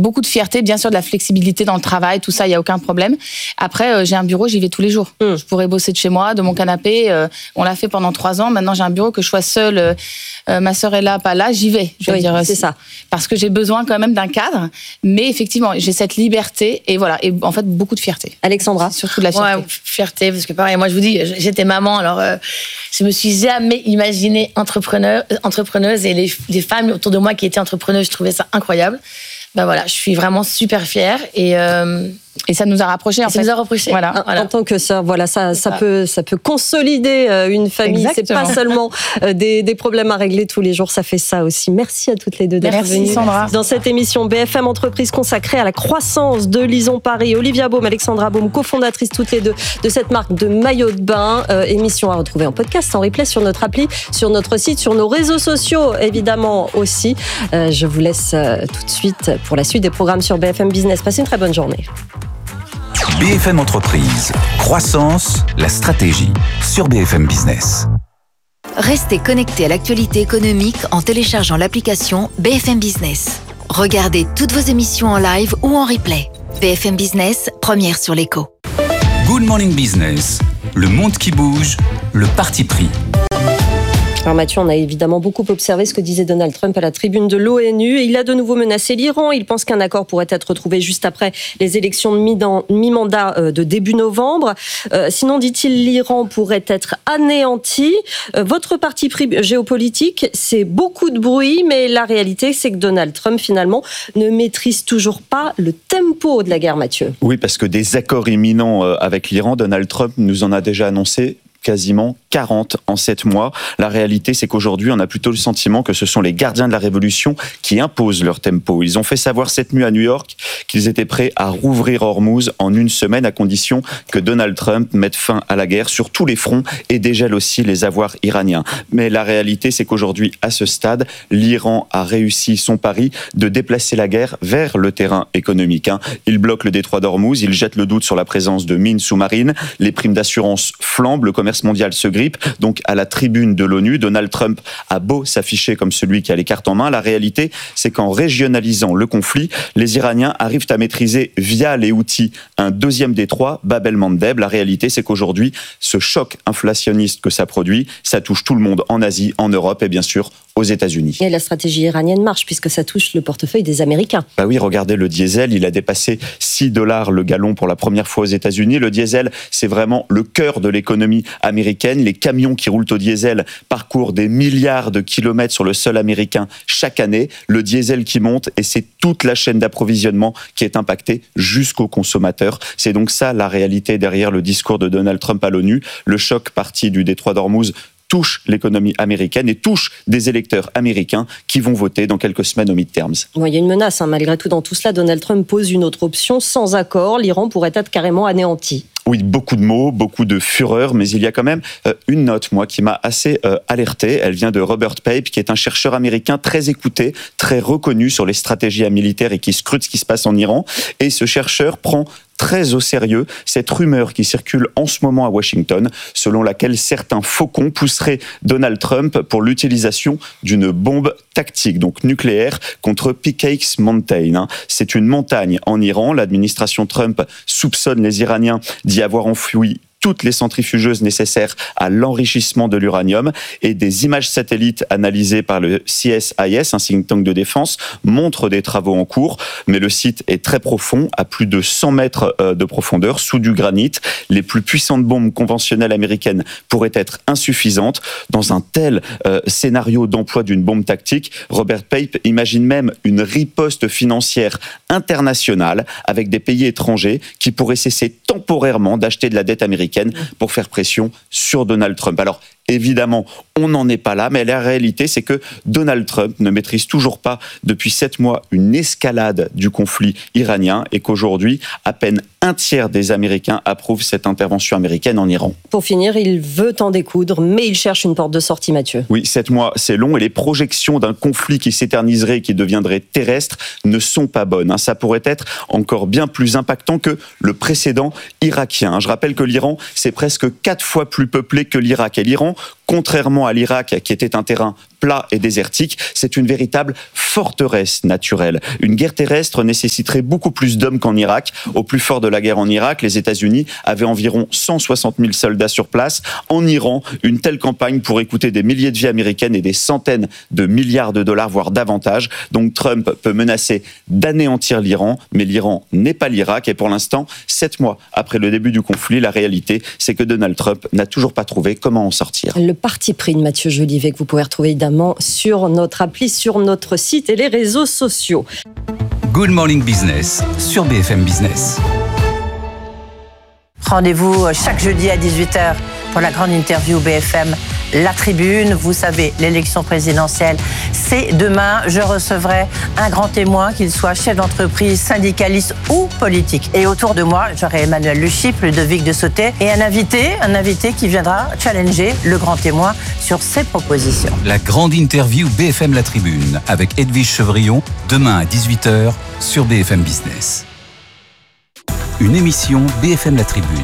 beaucoup de fierté, bien sûr de la flexibilité dans le travail, tout ça, il n'y a aucun problème. Après, j'ai un bureau, j'y vais tous les jours. Je pourrais bosser de chez moi, de mon canapé. On l'a fait pendant 3 ans. Maintenant, j'ai un bureau, que je sois seule, ma sœur est là, pas là, j'y vais. Je veux dire, c'est ça. Parce que j'ai besoin quand même d'un cadre. Mais effectivement, j'ai cette liberté et voilà. Et en fait, beaucoup de fierté. Alexandra, c'est surtout de la fierté. Ouais, fierté, parce que pareil, moi je vous dis, j'étais maman, alors je me suis jamais imaginée entrepreneuse et les femmes autour de moi qui étaient entrepreneuses, je trouvais ça incroyable. Ben voilà, je suis vraiment super fière et ça nous a rapprochés. Ça nous a rapprochés. Voilà. En tant que sœur, voilà, ça peut consolider une famille. Exactement. C'est pas seulement des problèmes à régler tous les jours. Ça fait ça aussi. Merci à toutes les deux d'être venues Sandra. dans cette émission BFM Entreprise consacrée à la croissance de Lison Paris. Olivia Baume, Alexandra Baume, cofondatrices toutes les deux de cette marque de maillots de bain. Émission à retrouver en podcast, en replay sur notre appli, sur notre site, sur nos réseaux sociaux évidemment aussi. Je vous laisse tout de suite pour la suite des programmes sur BFM Business. Passez une très bonne journée. BFM Entreprise, croissance, la stratégie sur BFM Business. Restez connectés à l'actualité économique en téléchargeant l'application BFM Business. Regardez toutes vos émissions en live ou en replay. BFM Business, première sur l'écho. Good Morning Business, le monde qui bouge, le parti pris. Alors Mathieu, on a évidemment beaucoup observé ce que disait Donald Trump à la tribune de l'ONU. Il a de nouveau menacé l'Iran. Il pense qu'un accord pourrait être trouvé juste après les élections de mi-mandat de début novembre. Sinon, dit-il, l'Iran pourrait être anéanti. Votre parti pris géopolitique, c'est beaucoup de bruit, mais la réalité, c'est que Donald Trump, finalement, ne maîtrise toujours pas le tempo de la guerre, Mathieu. Oui, parce que des accords imminents avec l'Iran, Donald Trump nous en a déjà annoncé quasiment 40 en 7 mois. La réalité, c'est qu'aujourd'hui, on a plutôt le sentiment que ce sont les gardiens de la révolution qui imposent leur tempo. Ils ont fait savoir cette nuit à New York qu'ils étaient prêts à rouvrir Hormuz en 1 semaine, à condition que Donald Trump mette fin à la guerre sur tous les fronts et dégèle aussi les avoirs iraniens. Mais la réalité, c'est qu'aujourd'hui, à ce stade, l'Iran a réussi son pari de déplacer la guerre vers le terrain économique. Il bloque le détroit d'Hormuz, il jette le doute sur la présence de mines sous-marines, les primes d'assurance flambent, le commerce mondial se grippe. Donc, à la tribune de l'ONU, Donald Trump a beau s'afficher comme celui qui a les cartes en main. La réalité, c'est qu'en régionalisant le conflit, les Iraniens arrivent à maîtriser via les outils un deuxième détroit, Bab el-Mandeb. La réalité, c'est qu'aujourd'hui, ce choc inflationniste que ça produit, ça touche tout le monde en Asie, en Europe et bien sûr aux États-Unis. Et la stratégie iranienne marche puisque ça touche le portefeuille des Américains. Bah oui, regardez le diesel, il a dépassé $6 le gallon pour la première fois aux États-Unis. Le diesel, c'est vraiment le cœur de l'économie américaine. Les camions qui roulent au diesel parcourent des milliards de kilomètres sur le sol américain chaque année. Le diesel qui monte et c'est toute la chaîne d'approvisionnement qui est impactée jusqu'au consommateur. C'est donc ça la réalité derrière le discours de Donald Trump à l'ONU. Le choc parti du détroit d'Hormuz touche l'économie américaine et touche des électeurs américains qui vont voter dans quelques semaines aux midterms. Bon, il y a une menace, malgré tout, dans tout cela. Donald Trump pose une autre option. Sans accord, l'Iran pourrait être carrément anéanti. Oui, beaucoup de mots, beaucoup de fureur, mais il y a quand même une note, moi, qui m'a assez alerté. Elle vient de Robert Pape, qui est un chercheur américain très écouté, très reconnu sur les stratégies militaires et qui scrute ce qui se passe en Iran. Et ce chercheur prend très au sérieux cette rumeur qui circule en ce moment à Washington, selon laquelle certains faucons pousseraient Donald Trump pour l'utilisation d'une bombe tactique, donc nucléaire, contre Pickeys Mountain. C'est une montagne en Iran. L'administration Trump soupçonne les Iraniens d'y avoir enfoui toutes les centrifugeuses nécessaires à l'enrichissement de l'uranium et des images satellites analysées par le CSIS, un think tank de défense, montrent des travaux en cours, mais le site est très profond, à plus de 100 mètres de profondeur, sous du granit. Les plus puissantes bombes conventionnelles américaines pourraient être insuffisantes. Dans un tel scénario d'emploi d'une bombe tactique, Robert Pape imagine même une riposte financière internationale avec des pays étrangers qui pourraient cesser temporairement d'acheter de la dette américaine pour faire pression sur Donald Trump. Alors, évidemment, on n'en est pas là, mais la réalité, c'est que Donald Trump ne maîtrise toujours pas, depuis 7 mois, une escalade du conflit iranien et qu'aujourd'hui, à peine un tiers des Américains approuvent cette intervention américaine en Iran. Pour finir, il veut en découdre, mais il cherche une porte de sortie, Mathieu. Oui, 7 mois, c'est long et les projections d'un conflit qui s'éterniserait, qui deviendrait terrestre, ne sont pas bonnes. Ça pourrait être encore bien plus impactant que le précédent irakien. Je rappelle que l'Iran, c'est presque 4 fois plus peuplé que l'Irak. Et l'Iran Contrairement à l'Irak, qui était un terrain plat et désertique, c'est une véritable forteresse naturelle. Une guerre terrestre nécessiterait beaucoup plus d'hommes qu'en Irak. Au plus fort de la guerre en Irak, les États-Unis avaient environ 160 000 soldats sur place. En Iran, une telle campagne pourrait coûter des milliers de vies américaines et des centaines de milliards de dollars, voire davantage. Donc Trump peut menacer d'anéantir l'Iran, mais l'Iran n'est pas l'Irak. Et pour l'instant, 7 mois après le début du conflit, la réalité, c'est que Donald Trump n'a toujours pas trouvé comment en sortir. Le parti pris de Mathieu Jolivet que vous pouvez retrouver évidemment sur notre appli, sur notre site et les réseaux sociaux. Good Morning Business sur BFM Business. Rendez-vous chaque jeudi à 18h pour la grande interview BFM La Tribune. Vous savez, l'élection présidentielle, c'est demain. Je recevrai un grand témoin, qu'il soit chef d'entreprise, syndicaliste ou politique. Et autour de moi, j'aurai Emmanuel Le Chypre, Ludovic de Sauté et un invité qui viendra challenger le grand témoin sur ses propositions. La grande interview BFM La Tribune avec Edwige Chevrillon, demain à 18h sur BFM Business. Une émission BFM La Tribune.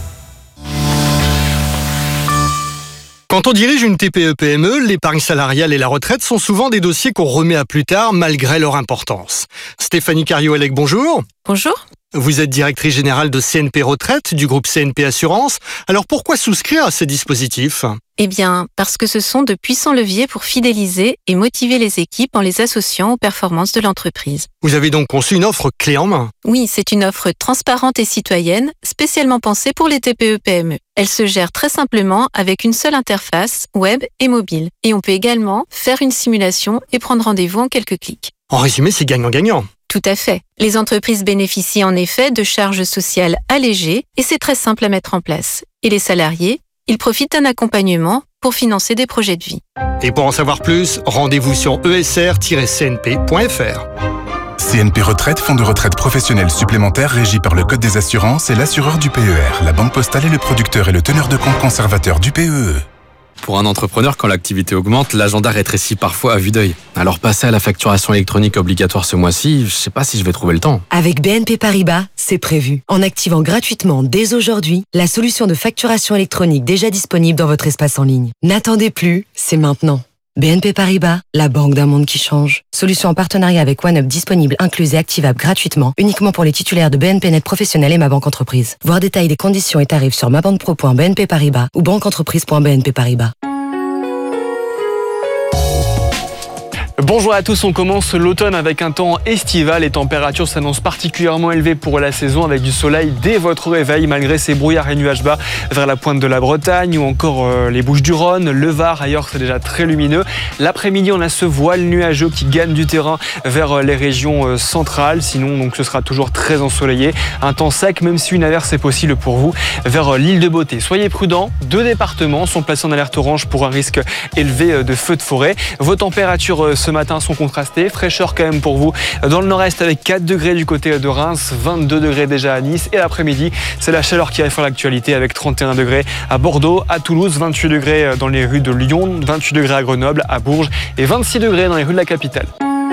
Quand on dirige une TPE-PME, l'épargne salariale et la retraite sont souvent des dossiers qu'on remet à plus tard malgré leur importance. Stéphanie Cario-Elec, bonjour. Bonjour. Vous êtes directrice générale de CNP Retraite, du groupe CNP Assurance. Alors pourquoi souscrire à ces dispositifs ? Eh bien, parce que ce sont de puissants leviers pour fidéliser et motiver les équipes en les associant aux performances de l'entreprise. Vous avez donc conçu une offre clé en main. Oui, c'est une offre transparente et citoyenne, spécialement pensée pour les TPE-PME. Elle se gère très simplement avec une seule interface, web et mobile. Et on peut également faire une simulation et prendre rendez-vous en quelques clics. En résumé, c'est gagnant-gagnant. Tout à fait. Les entreprises bénéficient en effet de charges sociales allégées et c'est très simple à mettre en place. Et les salariés, ils profitent d'un accompagnement pour financer des projets de vie. Et pour en savoir plus, rendez-vous sur esr-cnp.fr. CNP Retraite, fonds de retraite professionnel supplémentaire régi par le Code des assurances et l'assureur du PER. La Banque Postale est le producteur et le teneur de compte conservateur du PEE. Pour un entrepreneur, quand l'activité augmente, l'agenda rétrécit parfois à vue d'œil. Alors passer à la facturation électronique obligatoire ce mois-ci, je sais pas si je vais trouver le temps. Avec BNP Paribas, c'est prévu. En activant gratuitement dès aujourd'hui la solution de facturation électronique déjà disponible dans votre espace en ligne. N'attendez plus, c'est maintenant. BNP Paribas, la banque d'un monde qui change. Solution en partenariat avec OneUp disponible, incluse et activable gratuitement, uniquement pour les titulaires de BNP Net Professionnel et Ma Banque Entreprise. Voir détails des conditions et tarifs sur mabanquepro.bnp Paribas ou banqueentreprise.bnp Paribas. Bonjour à tous, on commence l'automne avec un temps estival. Les températures s'annoncent particulièrement élevées pour la saison avec du soleil dès votre réveil malgré ces brouillards et nuages bas vers la pointe de la Bretagne ou encore les Bouches-du-Rhône, le Var, ailleurs c'est déjà très lumineux. L'après-midi on a ce voile nuageux qui gagne du terrain vers les régions centrales, sinon donc ce sera toujours très ensoleillé. Un temps sec même si une averse est possible pour vous vers l'île de Beauté. Soyez prudents, 2 départements sont placés en alerte orange pour un risque élevé de feux de forêt. Vos températures ce matin sont contrastées, fraîcheur quand même pour vous dans le nord-est avec 4 degrés du côté de Reims, 22 degrés déjà à Nice et l'après-midi c'est la chaleur qui va faire l'actualité avec 31 degrés à Bordeaux, à Toulouse, 28 degrés dans les rues de Lyon, 28 degrés à Grenoble, à Bourges et 26 degrés dans les rues de la capitale.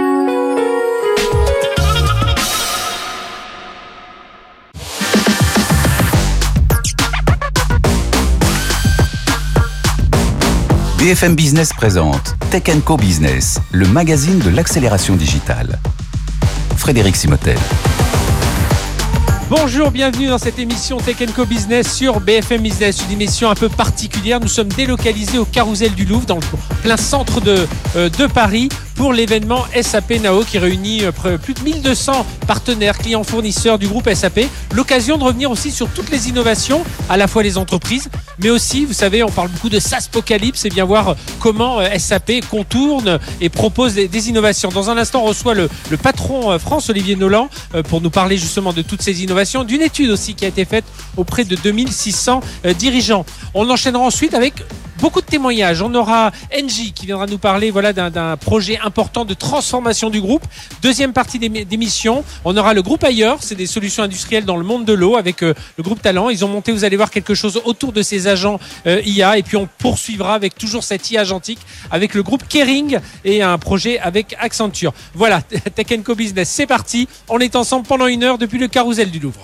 BFM Business présente Tech & Co Business, le magazine de l'accélération digitale. Frédéric Simotel. Bonjour, bienvenue dans cette émission Tech & Co Business sur BFM Business, une émission un peu particulière. Nous sommes délocalisés au Carrousel du Louvre, dans le plein centre de Paris, pour l'événement SAP Now qui réunit plus de 1200 partenaires, clients, fournisseurs du groupe SAP. L'occasion de revenir aussi sur toutes les innovations, à la fois les entreprises, mais aussi, vous savez, on parle beaucoup de SaaSpocalypse et bien voir comment SAP contourne et propose des innovations. Dans un instant, on reçoit le patron France, Olivier Nolan, pour nous parler justement de toutes ces innovations, d'une étude aussi qui a été faite auprès de 2600 dirigeants. On enchaînera ensuite avec beaucoup de témoignages. On aura Engie qui viendra nous parler d'un projet important de transformation du groupe. Deuxième partie d'émission, on aura le groupe Ailleurs, c'est des solutions industrielles dans le monde de l'eau avec le groupe Talent. Ils ont monté, vous allez voir, quelque chose autour de ces agents IA et puis on poursuivra avec toujours cette IA agentique avec le groupe Kering et un projet avec Accenture. Voilà, Tech & Co Business, c'est parti. On est ensemble pendant 1 heure depuis le Carrousel du Louvre.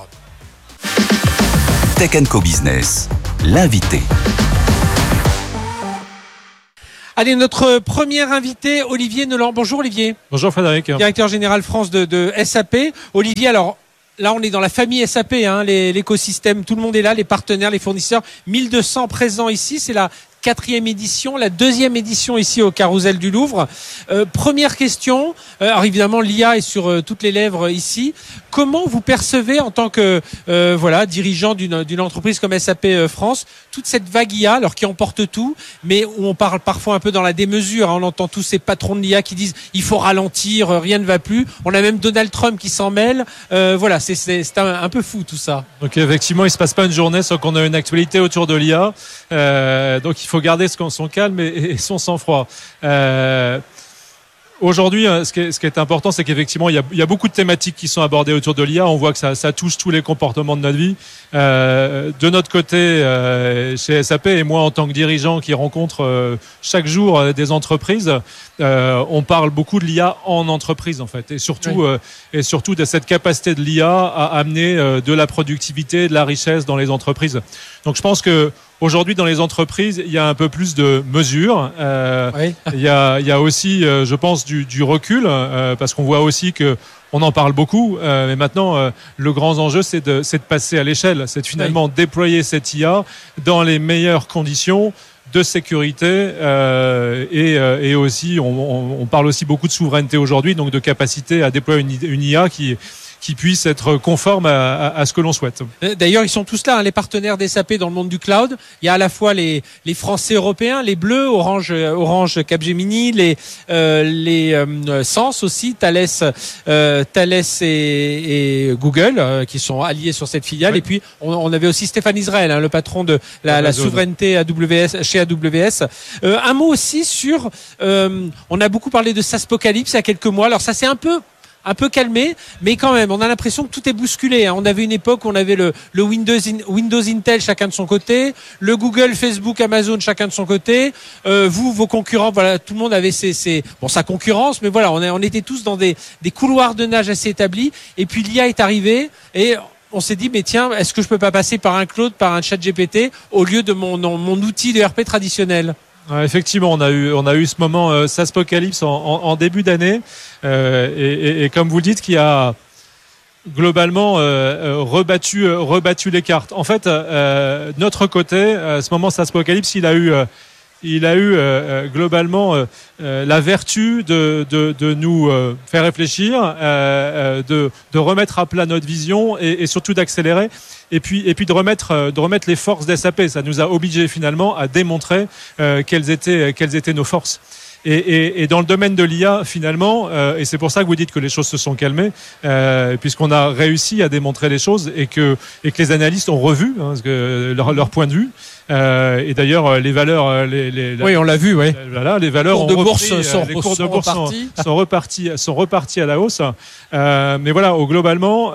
Tech & Co Business, l'invité. Allez, notre premier invité, Olivier Neuland. Bonjour Olivier. Bonjour Frédéric. Directeur général France de SAP. Olivier, alors là on est dans la famille SAP, l'écosystème, tout le monde est là, les partenaires, les fournisseurs, 1200 présents ici, c'est la 4e édition, la 2e édition ici au Carrousel du Louvre. Première question, alors évidemment l'IA est sur toutes les lèvres ici. Comment vous percevez en tant que dirigeant d'une entreprise comme SAP France, toute cette vague IA, alors qui emporte tout, mais où on parle parfois un peu dans la démesure, on entend tous ces patrons de l'IA qui disent il faut ralentir, rien ne va plus. On a même Donald Trump qui s'en mêle. C'est un peu fou tout ça. Donc effectivement, il se passe pas une journée sans qu'on ait une actualité autour de l'IA. Donc il faut garder son calme et son sang-froid. Aujourd'hui, ce qui est important, c'est qu'effectivement, il y a beaucoup de thématiques qui sont abordées autour de l'IA. On voit que ça touche tous les comportements de notre vie. De notre côté, chez SAP, et moi en tant que dirigeant qui rencontre chaque jour des entreprises, on parle beaucoup de l'IA en entreprise en fait, et surtout de cette capacité de l'IA à amener de la productivité, de la richesse dans les entreprises. Donc je pense que aujourd'hui, dans les entreprises, il y a un peu plus de mesures. Il y a aussi, je pense, du recul, parce qu'on voit aussi que on en parle beaucoup, mais maintenant, le grand enjeu, c'est de passer à l'échelle. C'est finalement déployer cette IA dans les meilleures conditions de sécurité et aussi, on parle aussi beaucoup de souveraineté aujourd'hui, donc de capacité à déployer une IA qui puisse être conforme à ce que l'on souhaite. D'ailleurs, ils sont tous là, les partenaires des SAP dans le monde du cloud. Il y a à la fois les Français européens, les Bleus, Orange Capgemini, les Sens aussi, Thales et Google, qui sont alliés sur cette filiale. Oui. Et puis, on avait aussi Stéphane Israël, le patron de la souveraineté chez AWS. Un mot aussi sur, on a beaucoup parlé de SaaSpocalypse il y a quelques mois. Alors ça, c'est un peu calmé, mais quand même, on a l'impression que tout est bousculé. On avait une époque où on avait le Windows Intel chacun de son côté, le Google, Facebook, Amazon chacun de son côté. Vos concurrents, voilà, tout le monde avait sa concurrence, mais voilà, on était tous dans des couloirs de nage assez établis. Et puis l'IA est arrivée et on s'est dit, mais tiens, est-ce que je peux pas passer par un Claude, par un ChatGPT au lieu de mon outil de RP traditionnel? Effectivement, on a eu ce moment SaaSpocalypse en début d'année, et comme vous le dites, qui a globalement rebattu les cartes. En fait, notre côté, ce moment SaaSpocalypse, il a eu globalement la vertu de nous faire réfléchir, de remettre à plat notre vision et surtout d'accélérer. Et puis de remettre les forces d'SAP. Ça nous a obligés finalement à démontrer quelles étaient nos forces. Et dans le domaine de l'IA, finalement, et c'est pour ça que vous dites que les choses se sont calmées, puisqu'on a réussi à démontrer les choses et que les analystes ont revu leur point de vue. Et d'ailleurs, les valeurs, oui, on l'a vu, oui. Voilà, les valeurs les cours de bourse sont repartis à la hausse. Mais voilà, globalement.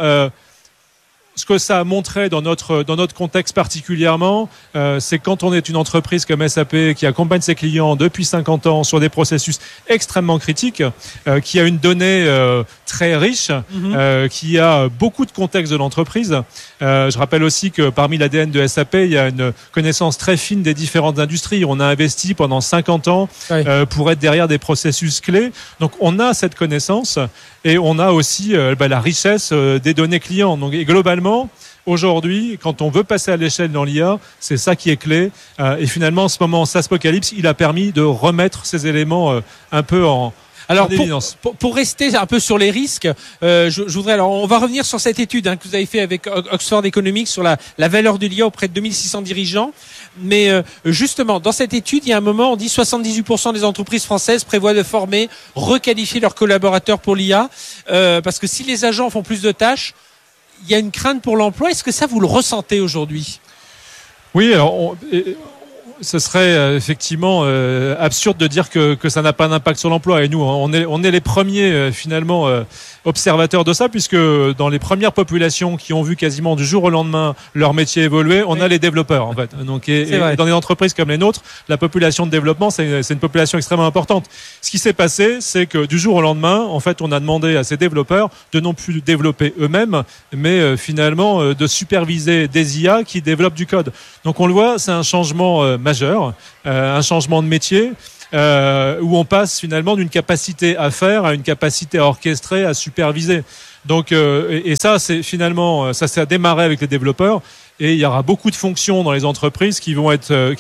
Ce que ça a montré dans notre contexte particulièrement, c'est quand on est une entreprise comme SAP qui accompagne ses clients depuis 50 ans sur des processus extrêmement critiques, qui a une donnée très riche, qui a beaucoup de contexte de l'entreprise. Je rappelle aussi que parmi l'ADN de SAP, il y a une connaissance très fine des différentes industries. On a investi pendant 50 ans pour être derrière des processus clés. Donc on a cette connaissance et on a aussi la richesse des données clients. Donc, et globalement, aujourd'hui, quand on veut passer à l'échelle dans l'IA, c'est ça qui est clé. Et finalement, en ce moment, SaaSpocalypse, il a permis de remettre ces éléments un peu en évidence. Pour rester un peu sur les risques, je voudrais, alors on va revenir sur cette étude que vous avez fait avec Oxford Economics sur la valeur de l'IA auprès de 2600 dirigeants. Mais justement, dans cette étude, il y a un moment, on dit 78% des entreprises françaises prévoient de former, requalifier leurs collaborateurs pour l'IA, parce que si les agents font plus de tâches, il y a une crainte pour l'emploi. Est-ce que ça, vous le ressentez aujourd'hui? Oui, alors ce serait effectivement absurde de dire que ça n'a pas d'impact sur l'emploi. Et nous, on est les premiers finalement observateurs de ça, puisque dans les premières populations qui ont vu quasiment du jour au lendemain leur métier évoluer, on a les développeurs en fait. Donc, et dans des entreprises comme les nôtres, la population de développement, c'est une population extrêmement importante. Ce qui s'est passé, c'est que du jour au lendemain, en fait, on a demandé à ces développeurs de non plus développer eux-mêmes, mais finalement de superviser des IA qui développent du code. Donc on le voit, c'est un changement majeur, un changement de métier. où on passe finalement d'une capacité à faire à une capacité à orchestrer, à superviser. Donc, et ça, c'est finalement, ça s'est démarré avec les développeurs. Et il y aura beaucoup de fonctions dans les entreprises qui vont être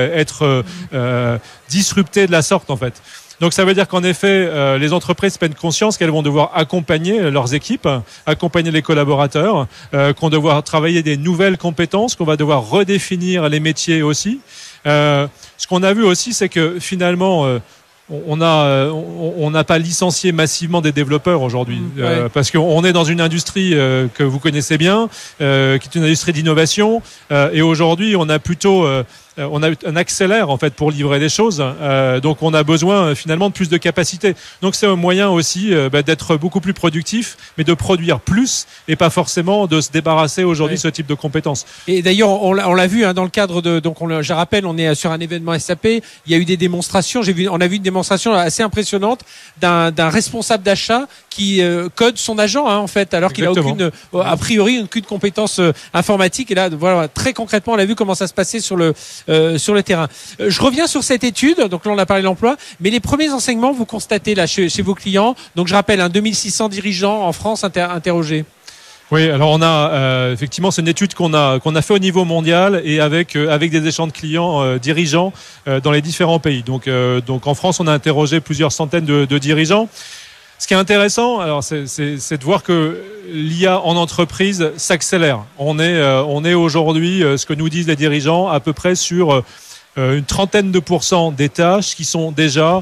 disruptées de la sorte, en fait. Donc ça veut dire qu'en effet, les entreprises prennent conscience qu'elles vont devoir accompagner leurs équipes, accompagner les collaborateurs, qu'on va devoir travailler des nouvelles compétences, qu'on va devoir redéfinir les métiers aussi. Ce qu'on a vu aussi, c'est que finalement, on n'a pas licencié massivement des développeurs aujourd'hui, parce qu'on est dans une industrie que vous connaissez bien, qui est une industrie d'innovation, et aujourd'hui on a plutôt on accélère en fait pour livrer des choses, donc on a besoin finalement de plus de capacité. Donc c'est un moyen aussi d'être beaucoup plus productif, mais de produire plus et pas forcément de se débarrasser aujourd'hui de ce type de compétences. Et d'ailleurs on l'a vu dans le cadre de je rappelle, on est sur un événement SAP, il y a eu des démonstrations, on a vu une démonstration assez impressionnante d'un responsable d'achat qui code son agent en fait, alors qu'il a a priori aucune compétence informatique. Et là voilà, très concrètement on a vu comment ça se passait sur le terrain. Je reviens sur cette étude, donc là on a parlé de l'emploi, mais les premiers enseignements vous constatez là chez vos clients, donc je rappelle 2600 dirigeants en France interrogés. Oui, alors on a effectivement, c'est une étude qu'on a fait au niveau mondial et avec des échanges de clients dirigeants dans les différents pays. Donc en France on a interrogé plusieurs centaines de dirigeants. Ce qui est intéressant, alors c'est de voir que l'IA en entreprise s'accélère. On est aujourd'hui, ce que nous disent les dirigeants, à peu près sur une trentaine de % des tâches qui sont déjà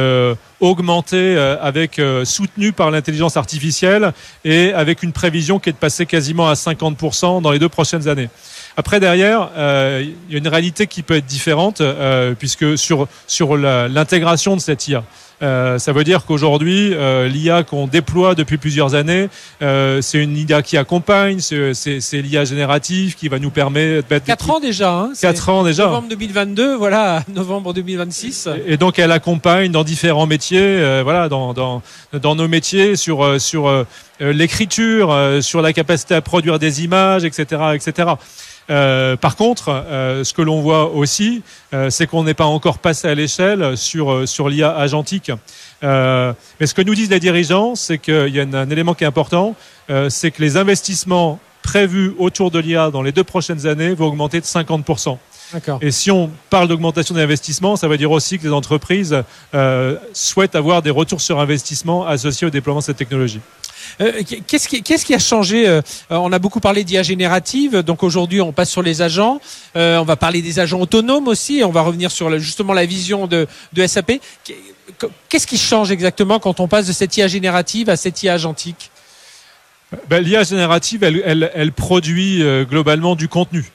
augmentées, soutenues par l'intelligence artificielle et avec une prévision qui est de passer quasiment à 50% dans les 2 prochaines années. Après, derrière, il y a une réalité qui peut être différente, puisque sur l'intégration de cette IA. Ça veut dire qu'aujourd'hui, l'IA qu'on déploie depuis plusieurs années, c'est une IA qui accompagne, c'est l'IA générative qui va nous permettre... 4 ans déjà. 4 ans déjà. Novembre 2022, voilà, novembre 2026. Et donc, elle accompagne dans différents métiers, dans nos métiers, sur l'écriture, sur la capacité à produire des images, etc., etc. Par contre, ce que l'on voit aussi, c'est qu'on n'est pas encore passé à l'échelle sur l'IA agentique. Mais ce que nous disent les dirigeants, c'est qu'il y a un élément qui est important, c'est que les investissements prévus autour de l'IA dans les 2 prochaines années vont augmenter de 50%. D'accord. Et si on parle d'augmentation des investissements, ça veut dire aussi que les entreprises souhaitent avoir des retours sur investissement associés au déploiement de cette technologie. Qu'est-ce qui a changé? On a beaucoup parlé d'IA générative, donc aujourd'hui on passe sur les agents, on va parler des agents autonomes aussi, on va revenir sur justement la vision de SAP. Qu'est-ce qui change exactement quand on passe de cette IA générative à cette IA agentique? L'IA générative, elle produit globalement du contenu.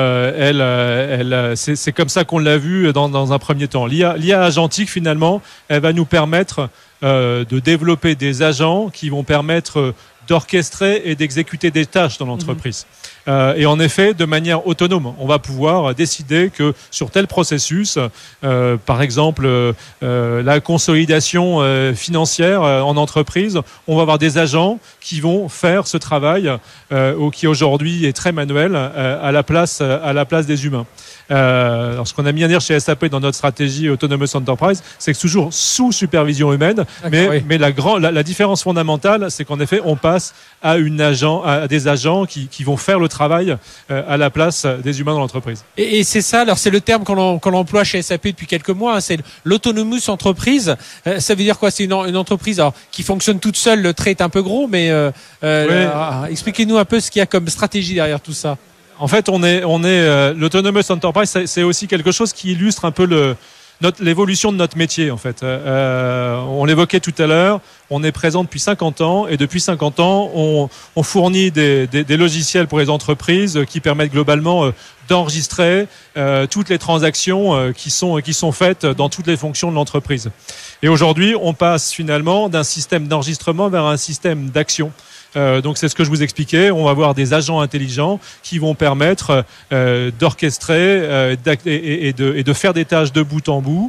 C'est comme ça qu'on l'a vu dans un premier temps. L'IA agentique, finalement, elle va nous permettre de développer des agents qui vont permettre d'orchestrer et d'exécuter des tâches dans l'entreprise. Et en effet, de manière autonome, on va pouvoir décider que sur tel processus, par exemple la consolidation financière en entreprise, on va avoir des agents qui vont faire ce travail qui aujourd'hui est très manuel à la place des humains. Alors ce qu'on a mis à dire chez SAP dans notre stratégie Autonomous Enterprise, c'est que toujours sous supervision humaine, mais la différence fondamentale, c'est qu'en effet, on passe à des agents qui vont faire le travail à la place des humains dans l'entreprise. Et c'est ça, alors c'est le terme qu'on emploie chez SAP depuis quelques mois, c'est l'autonomous entreprise. Ça veut dire quoi? C'est une entreprise qui fonctionne toute seule, le trait est un peu gros, mais expliquez-nous un peu ce qu'il y a comme stratégie derrière tout ça. En fait, l'Autonomous Enterprise, c'est aussi quelque chose qui illustre un peu l'évolution de notre métier, en fait. On l'évoquait tout à l'heure, on est présent depuis 50 ans, et depuis 50 ans, on fournit des logiciels pour les entreprises qui permettent globalement d'enregistrer toutes les transactions qui sont faites dans toutes les fonctions de l'entreprise. Et aujourd'hui, on passe finalement d'un système d'enregistrement vers un système d'action. Donc c'est ce que je vous expliquais. On va avoir des agents intelligents qui vont permettre d'orchestrer et de faire des tâches de bout en bout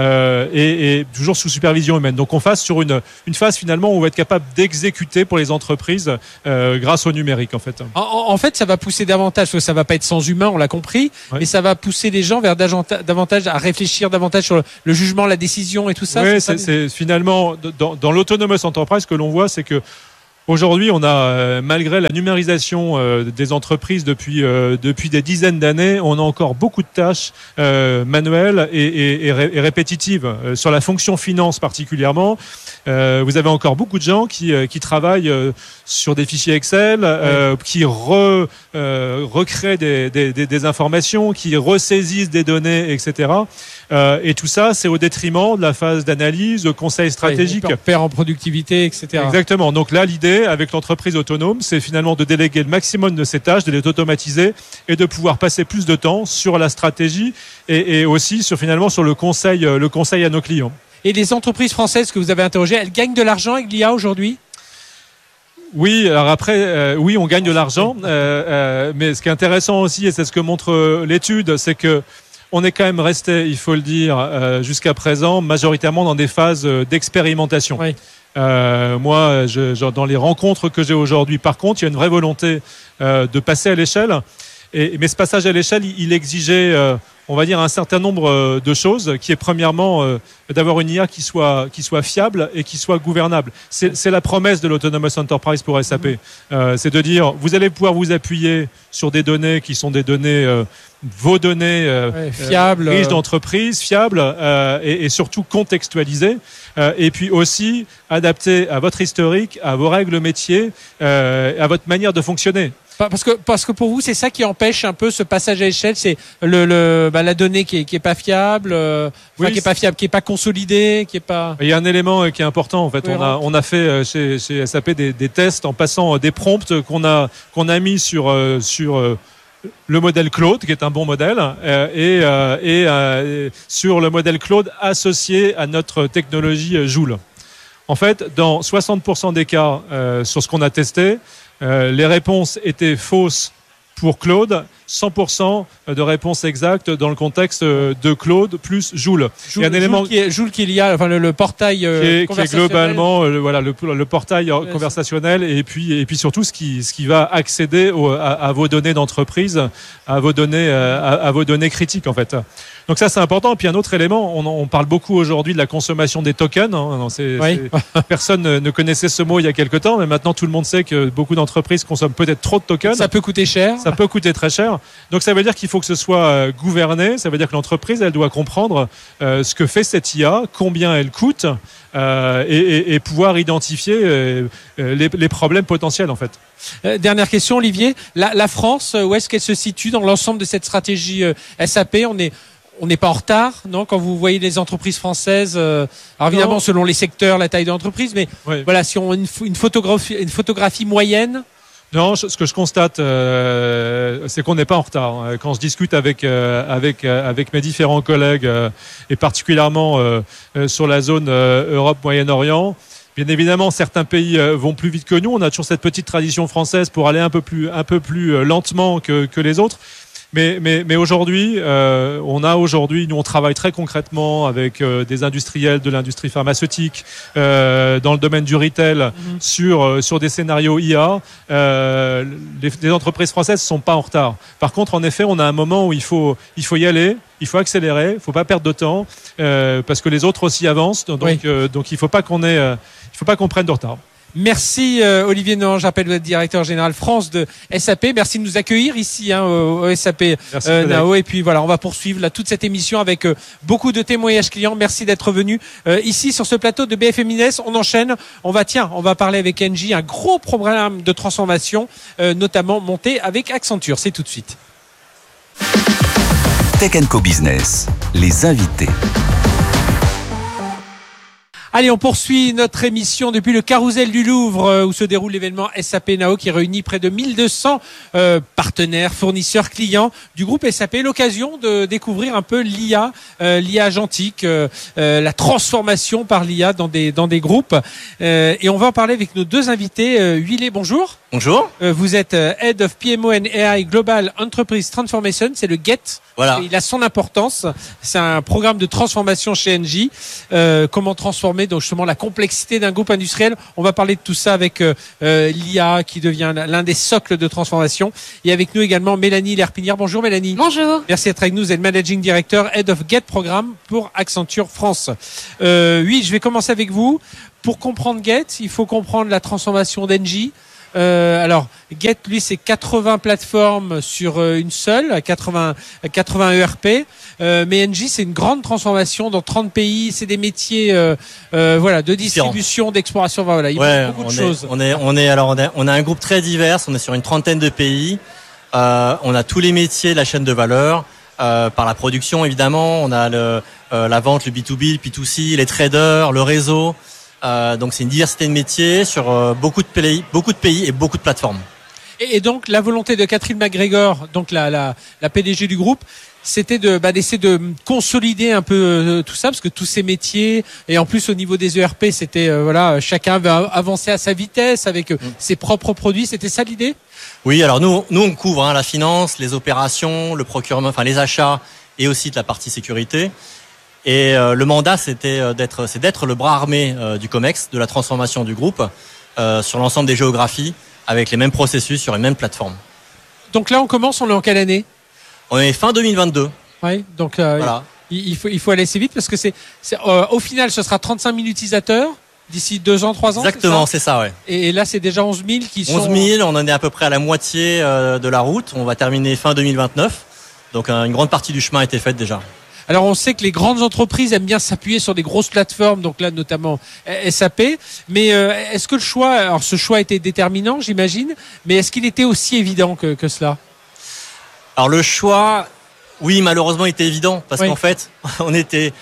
et toujours sous supervision humaine. Donc on passe sur une phase finalement où on va être capable d'exécuter pour les entreprises grâce au numérique en fait. En fait, ça va pousser davantage, parce que ça va pas être sans humain, on l'a compris, mais ça va pousser les gens vers davantage à réfléchir davantage sur le jugement, la décision et tout ça. Oui, c'est finalement dans l'autonomous enterprise que l'on voit, c'est que aujourd'hui, on a, malgré la numérisation des entreprises depuis des dizaines d'années, on a encore beaucoup de tâches manuelles et répétitives. Sur la fonction finance particulièrement, vous avez encore beaucoup de gens qui travaillent sur des fichiers Excel, qui recréent des informations, qui ressaisissent des données, etc. Et tout ça, c'est au détriment de la phase d'analyse, de conseil stratégique. Perd en productivité, etc. Exactement. Donc là, l'idée, avec l'entreprise autonome, c'est finalement de déléguer le maximum de ces tâches, de les automatiser et de pouvoir passer plus de temps sur la stratégie et aussi sur le conseil à nos clients. Et les entreprises françaises que vous avez interrogées, elles gagnent de l'argent avec l'IA aujourd'hui ? Oui, alors après, oui, on gagne de l'argent, mais ce qui est intéressant aussi, et c'est ce que montre l'étude, c'est que on est quand même resté, il faut le dire, jusqu'à présent, majoritairement dans des phases d'expérimentation. Oui. Moi, dans les rencontres que j'ai aujourd'hui, par contre, il y a une vraie volonté de passer à l'échelle. Mais ce passage à l'échelle, il exigeait, on va dire, un certain nombre de choses, qui est premièrement d'avoir une IA qui soit fiable et qui soit gouvernable. C'est la promesse de l'Autonomous Enterprise pour SAP. C'est de dire, vous allez pouvoir vous appuyer sur des données qui sont des données, vos données fiables, riches d'entreprise, fiables et surtout contextualisées. Et puis aussi adaptées à votre historique, à vos règles métiers, à votre manière de fonctionner. Parce que pour vous, c'est ça qui empêche un peu ce passage à l'échelle, c'est la donnée qui est pas fiable, qui est pas fiable, qui est pas consolidée, qui est pas. Il y a un élément qui est important en fait. Oui, on a fait chez SAP des tests en passant des prompts qu'on a mis sur le modèle Claude, qui est un bon modèle, et sur le modèle Claude associé à notre technologie Joule. En fait, dans 60% des cas sur ce qu'on a testé, les réponses étaient fausses pour Claude, 100% de réponses exactes dans le contexte de Claude plus Joule. Il y a un élément Joule qui est lié, enfin le portail qui est globalement le portail conversationnel et puis surtout ce qui va accéder à vos données d'entreprise, à vos données critiques en fait. Donc ça c'est important. Puis un autre élément, on parle beaucoup aujourd'hui de la consommation des tokens. Personne ne connaissait ce mot il y a quelque temps, mais maintenant tout le monde sait que beaucoup d'entreprises consomment peut-être trop de tokens. Ça peut coûter cher. Ça peut coûter très cher. Donc ça veut dire qu'il faut que ce soit gouverné. Ça veut dire que l'entreprise elle doit comprendre ce que fait cette IA, combien elle coûte et pouvoir identifier les problèmes potentiels en fait. Dernière question, Olivier. La France, où est-ce qu'elle se situe dans l'ensemble de cette stratégie SAP ? On n'est pas en retard, non ? Quand vous voyez les entreprises françaises, alors évidemment selon les secteurs, la taille de l'entreprise, mais voilà, si on a une photographie moyenne. Non, ce que je constate, c'est qu'on n'est pas en retard. Quand je discute avec mes différents collègues, et particulièrement sur la zone Europe, Moyen-Orient, bien évidemment, certains pays vont plus vite que nous. On a toujours cette petite tradition française pour aller un peu plus lentement que les autres. Mais aujourd'hui, nous on travaille très concrètement avec des industriels de l'industrie pharmaceutique dans le domaine du retail sur des scénarios IA. Les entreprises françaises ne sont pas en retard. Par contre, en effet, on a un moment où il faut y aller. Il faut accélérer, il ne faut pas perdre de temps parce que les autres aussi avancent. Donc il ne faut pas qu'on prenne de retard. Merci Olivier Nohan, j'appelle votre directeur général France de SAP. Merci de nous accueillir ici au SAP Nao. Et puis voilà, on va poursuivre toute cette émission avec beaucoup de témoignages clients. Merci d'être venu ici sur ce plateau de BFM Business. On enchaîne. On va parler avec Engie, un gros programme de transformation, notamment monté avec Accenture. C'est tout de suite. Tech & Co Business, les invités. Allez, on poursuit notre émission depuis le Carrousel du Louvre où se déroule l'événement SAP Now qui réunit près de 1200 partenaires, fournisseurs, clients du groupe SAP. L'occasion de découvrir un peu l'IA, l'IA agentique, la transformation par l'IA dans des groupes. Et on va en parler avec nos deux invités. Huilé, bonjour. Bonjour. Vous êtes Head of PMO and AI Global Enterprise Transformation, c'est le GET. Voilà. Il a son importance. C'est un programme de transformation chez Engie. Comment transformer donc justement la complexité d'un groupe industriel. On va parler de tout ça avec l'IA qui devient l'un des socles de transformation. Et avec nous également Mélanie Lerpinière. Bonjour Mélanie. Bonjour. Merci d'être avec nous. Vous êtes Managing Director, Head of GET Programme pour Accenture France. Oui, je vais commencer avec vous. Pour comprendre GET, il faut comprendre la transformation d'Engie. Alors, GET, lui, c'est 80 plateformes sur une seule, 80 ERP. Mais Engie, c'est une grande transformation dans 30 pays. C'est des métiers, de distribution, d'exploration. Voilà, il y a beaucoup de choses. On a un groupe très divers. On est sur une trentaine de pays. On a tous les métiers de la chaîne de valeur. Par la production, évidemment. On a la vente, le B2B, le P2C, les traders, le réseau. Donc c'est une diversité de métiers sur beaucoup de pays et beaucoup de plateformes. Et donc la volonté de Catherine McGregor, donc la PDG du groupe, c'était d'essayer de consolider un peu tout ça, parce que tous ces métiers et en plus au niveau des ERP, c'était chacun va avancer à sa vitesse avec ses propres produits. C'était ça l'idée ? Oui, alors nous on couvre la finance, les opérations, le procurement, enfin les achats et aussi de la partie sécurité. Et le mandat, c'est d'être le bras armé du COMEX, de la transformation du groupe sur l'ensemble des géographies, avec les mêmes processus sur les mêmes plateformes. Donc là, on est en quelle année ? On est fin 2022. Oui, donc voilà. il faut aller assez vite parce que au final, ce sera 35 000 utilisateurs d'ici 2 ans, 3 ans. Exactement, c'est ça, ouais. Et là, c'est déjà 11 000 qui sont... 11 000, on en est à peu près à la moitié de la route. On va terminer fin 2029. Donc une grande partie du chemin a été faite déjà. Alors on sait que les grandes entreprises aiment bien s'appuyer sur des grosses plateformes, donc là notamment SAP. Mais est-ce que ce choix était déterminant, j'imagine, mais est-ce qu'il était aussi évident que cela ? Alors le choix, oui, malheureusement, était évident parce qu'en fait, on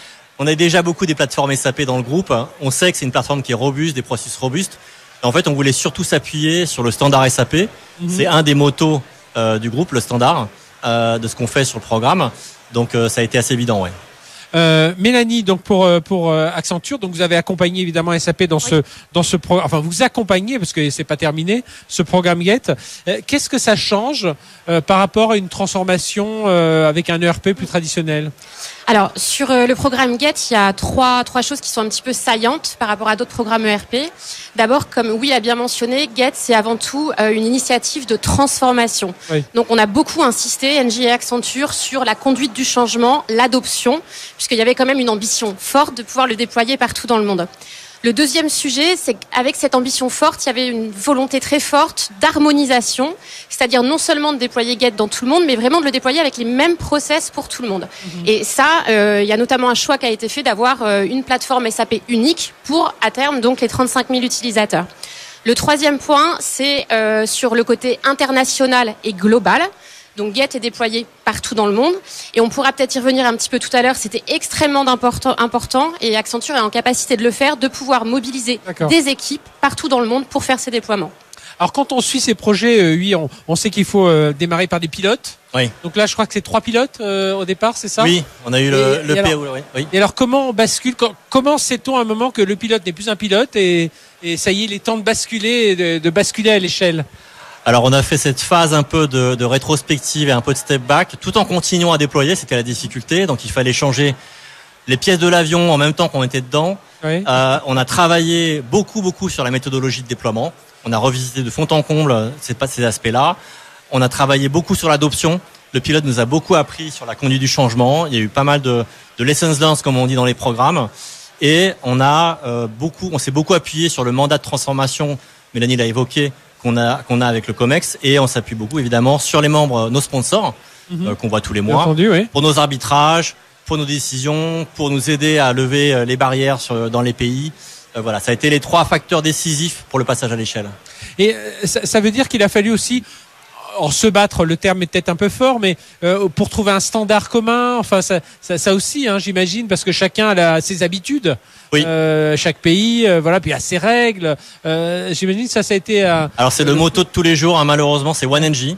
a déjà beaucoup des plateformes SAP dans le groupe. On sait que c'est une plateforme qui est robuste, des processus robustes. Et en fait, on voulait surtout s'appuyer sur le standard SAP. C'est un des motos du groupe, le standard de ce qu'on fait sur le programme. Donc ça a été assez évident, ouais. Mélanie, donc pour Accenture, donc vous avez accompagné évidemment SAP dans ce programme. Enfin, vous accompagnez parce que c'est pas terminé ce programme GET. Qu'est-ce que ça change par rapport à une transformation avec un ERP plus traditionnel ? Alors, sur le programme GET, il y a trois choses qui sont un petit peu saillantes par rapport à d'autres programmes ERP. D'abord, comme Oui a bien mentionné, GET, c'est avant tout une initiative de transformation. Oui. Donc, on a beaucoup insisté, Engie et Accenture, sur la conduite du changement, l'adoption, puisqu'il y avait quand même une ambition forte de pouvoir le déployer partout dans le monde. Le deuxième sujet, c'est qu'avec cette ambition forte, il y avait une volonté très forte d'harmonisation, c'est-à-dire non seulement de déployer GET dans tout le monde, mais vraiment de le déployer avec les mêmes process pour tout le monde. Et ça, il y a notamment un choix qui a été fait d'avoir une plateforme SAP unique pour, à terme, donc les 35 000 utilisateurs. Le troisième point, c'est sur le côté international et global. Donc GET est déployé partout dans le monde et on pourra peut-être y revenir un petit peu tout à l'heure. C'était extrêmement important et Accenture est en capacité de le faire, de pouvoir mobiliser des équipes partout dans le monde pour faire ces déploiements. Alors quand on suit ces projets, oui, on sait qu'il faut démarrer par des pilotes. Oui. Donc là, je crois que c'est 3 pilotes au départ, c'est ça ? Oui, on a eu le PO. Oui. Et alors comment on bascule ? Comment sait-on à un moment que le pilote n'est plus un pilote et ça y est, il est temps de basculer, de basculer à l'échelle ? Alors on a fait cette phase un peu de rétrospective et un peu de step back, tout en continuant à déployer, c'était la difficulté, donc il fallait changer les pièces de l'avion en même temps qu'on était dedans. Oui. On a travaillé beaucoup sur la méthodologie de déploiement, on a revisité de fond en comble ces aspects-là, on a travaillé beaucoup sur l'adoption, le pilote nous a beaucoup appris sur la conduite du changement, il y a eu pas mal de lessons learned comme on dit dans les programmes, et on s'est beaucoup appuyé sur le mandat de transformation, Mélanie l'a évoqué, qu'on a avec le COMEX, et on s'appuie beaucoup évidemment sur les membres, nos sponsors, qu'on voit tous les mois, pour nos arbitrages, pour nos décisions, pour nous aider à lever les barrières dans les pays. Voilà, ça a été les 3 facteurs décisifs pour le passage à l'échelle. Et ça veut dire qu'il a fallu aussi se battre, le terme est peut-être un peu fort, mais pour trouver un standard commun, enfin ça aussi, hein, j'imagine, parce que chacun a ses habitudes. Oui. Chaque pays, puis a ses règles. J'imagine que ça a été. Alors c'est le motto de tous les jours, hein, malheureusement, c'est One NG.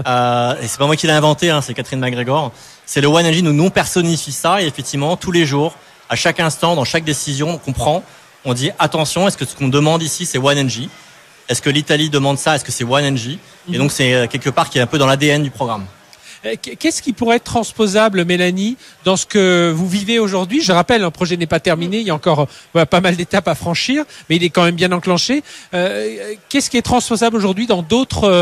Et c'est pas moi qui l'ai inventé, hein, c'est Catherine McGregor. C'est le One NG, nous on personnifie ça, et effectivement tous les jours, à chaque instant, dans chaque décision qu'on prend, on dit attention, est-ce que ce qu'on demande ici c'est One NG? Est-ce que l'Italie demande ça? Est-ce que c'est One NG? Et donc c'est quelque part qui est un peu dans l'ADN du programme. Qu'est-ce qui pourrait être transposable, Mélanie, dans ce que vous vivez aujourd'hui? Je rappelle, un projet n'est pas terminé, il y a encore pas mal d'étapes à franchir, mais il est quand même bien enclenché. Qu'est-ce qui est transposable aujourd'hui dans d'autres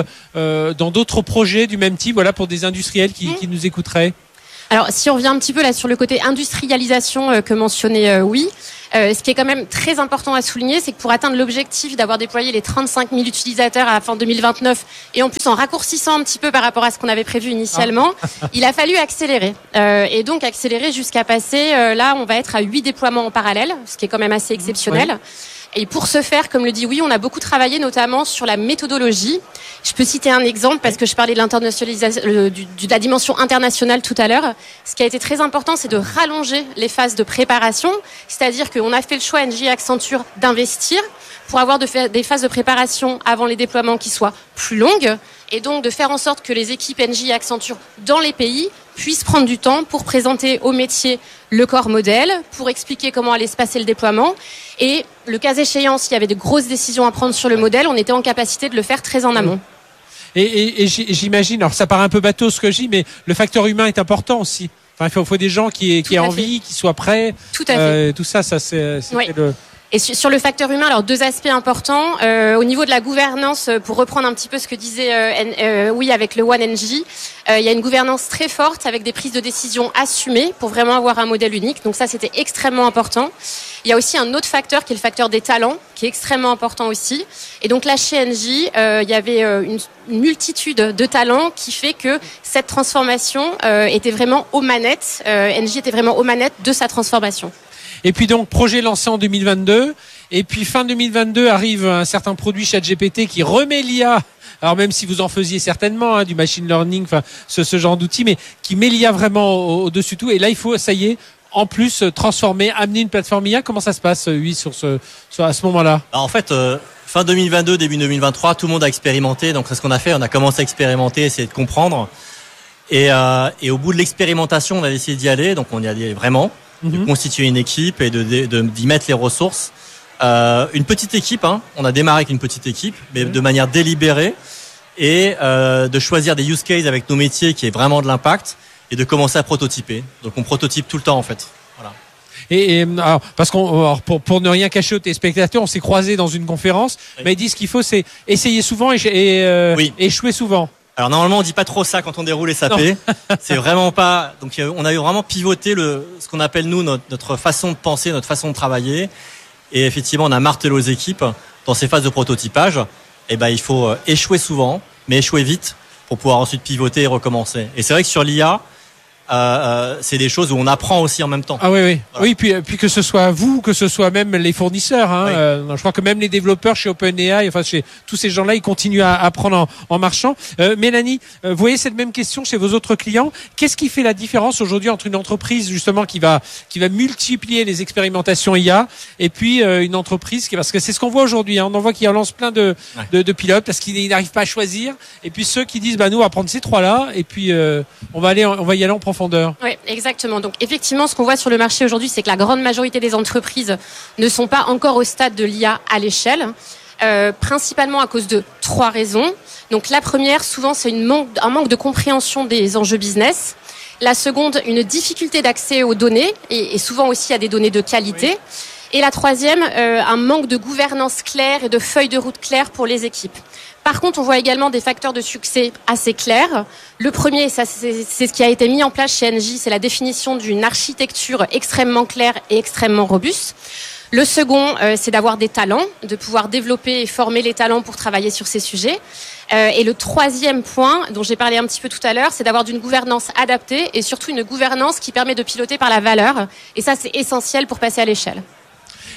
projets du même type, pour des industriels qui nous écouteraient? Alors, si on revient un petit peu là sur le côté industrialisation que mentionnait ce qui est quand même très important à souligner, c'est que pour atteindre l'objectif d'avoir déployé les 35 000 utilisateurs à la fin 2029, et en plus en raccourcissant un petit peu par rapport à ce qu'on avait prévu initialement, il a fallu accélérer. Et donc accélérer jusqu'à passer, là on va être à 8 déploiements en parallèle, ce qui est quand même assez exceptionnel. Oui. Et pour ce faire, comme le dit on a beaucoup travaillé notamment sur la méthodologie. Je peux citer un exemple parce que je parlais de l'internationalisation, de la dimension internationale tout à l'heure. Ce qui a été très important, c'est de rallonger les phases de préparation. C'est-à-dire qu'on a fait le choix, NJ Accenture, d'investir pour avoir des phases de préparation avant les déploiements qui soient plus longues. Et donc de faire en sorte que les équipes NJ Accenture dans les pays puissent prendre du temps pour présenter au métier le corps modèle, pour expliquer comment allait se passer le déploiement. Et le cas échéant, s'il y avait de grosses décisions à prendre sur le modèle, on était en capacité de le faire très en amont. Et j'imagine, alors ça paraît un peu bateau ce que je dis, mais le facteur humain est important aussi. Enfin, il faut des gens qui aient envie, qui soient prêts. Tout à fait. Tout ça c'est oui. Et sur le facteur humain, alors 2 aspects importants. Au niveau de la gouvernance, pour reprendre un petit peu ce que disait avec le One NG, il y a une gouvernance très forte avec des prises de décision assumées pour vraiment avoir un modèle unique. Donc ça, c'était extrêmement important. Il y a aussi un autre facteur qui est le facteur des talents, qui est extrêmement important aussi. Et donc là, chez NJ, il y avait une multitude de talents qui fait que cette transformation était vraiment aux manettes. NJ était vraiment aux manettes de sa transformation. Et puis donc, projet lancé en 2022. Et puis fin 2022 arrive un certain produit ChatGPT qui remet l'IA. Alors même si vous en faisiez certainement du machine learning, enfin ce genre d'outils, mais qui met l'IA vraiment au-dessus de tout. Et là, il faut, ça y est, en plus transformer, amener une plateforme IA. Comment ça se passe, à ce moment-là? Alors, en fait, fin 2022, début 2023, tout le monde a expérimenté. Donc c'est ce qu'on a fait. On a commencé à expérimenter, essayer de comprendre. Et au bout de l'expérimentation, on a décidé d'y aller. Donc on y allait vraiment. De constituer une équipe et d'y mettre les ressources. Une petite équipe, on a démarré avec une petite équipe, mais de manière délibérée, et de choisir des use cases avec nos métiers qui est vraiment de l'impact, et de commencer à prototyper. Donc on prototype tout le temps en fait. Voilà. Et alors, parce pour ne rien cacher aux téléspectateurs, on s'est croisés dans une conférence, mais ils disent ce qu'il faut, c'est essayer souvent et échouer souvent. Alors normalement on dit pas trop ça quand on déroule SAP. C'est vraiment pas. Donc on a eu vraiment pivoté ce qu'on appelle nous notre façon de penser, notre façon de travailler. Et effectivement on a martelé aux équipes dans ces phases de prototypage. Et il faut échouer souvent, mais échouer vite pour pouvoir ensuite pivoter et recommencer. Et c'est vrai que sur l'IA, c'est des choses où on apprend aussi en même temps. Ah oui. Voilà. Oui, puis que ce soit vous, que ce soit même les fournisseurs. Je crois que même les développeurs chez OpenAI, chez tous ces gens-là, ils continuent à apprendre en marchant. Mélanie, vous voyez cette même question chez vos autres clients. Qu'est-ce qui fait la différence aujourd'hui entre une entreprise justement qui va multiplier les expérimentations IA et puis une entreprise parce que c'est ce qu'on voit aujourd'hui. On en voit qui lance plein de pilotes parce qu'ils n'arrivent pas à choisir. Et puis ceux qui disent nous on va prendre ces 3-là et puis on va y aller en profondeur. Oui, exactement. Donc effectivement, ce qu'on voit sur le marché aujourd'hui, c'est que la grande majorité des entreprises ne sont pas encore au stade de l'IA à l'échelle, principalement à cause de 3 raisons. Donc la première, souvent, c'est un manque de compréhension des enjeux business. La seconde, une difficulté d'accès aux données et souvent aussi à des données de qualité. Oui. Et la troisième, un manque de gouvernance claire et de feuille de route claire pour les équipes. Par contre, on voit également des facteurs de succès assez clairs. Le premier, ça, c'est ce qui a été mis en place chez NJ, c'est la définition d'une architecture extrêmement claire et extrêmement robuste. Le second, c'est d'avoir des talents, de pouvoir développer et former les talents pour travailler sur ces sujets. Et le troisième point, dont j'ai parlé un petit peu tout à l'heure, c'est d'avoir une gouvernance adaptée et surtout une gouvernance qui permet de piloter par la valeur. Et ça, c'est essentiel pour passer à l'échelle.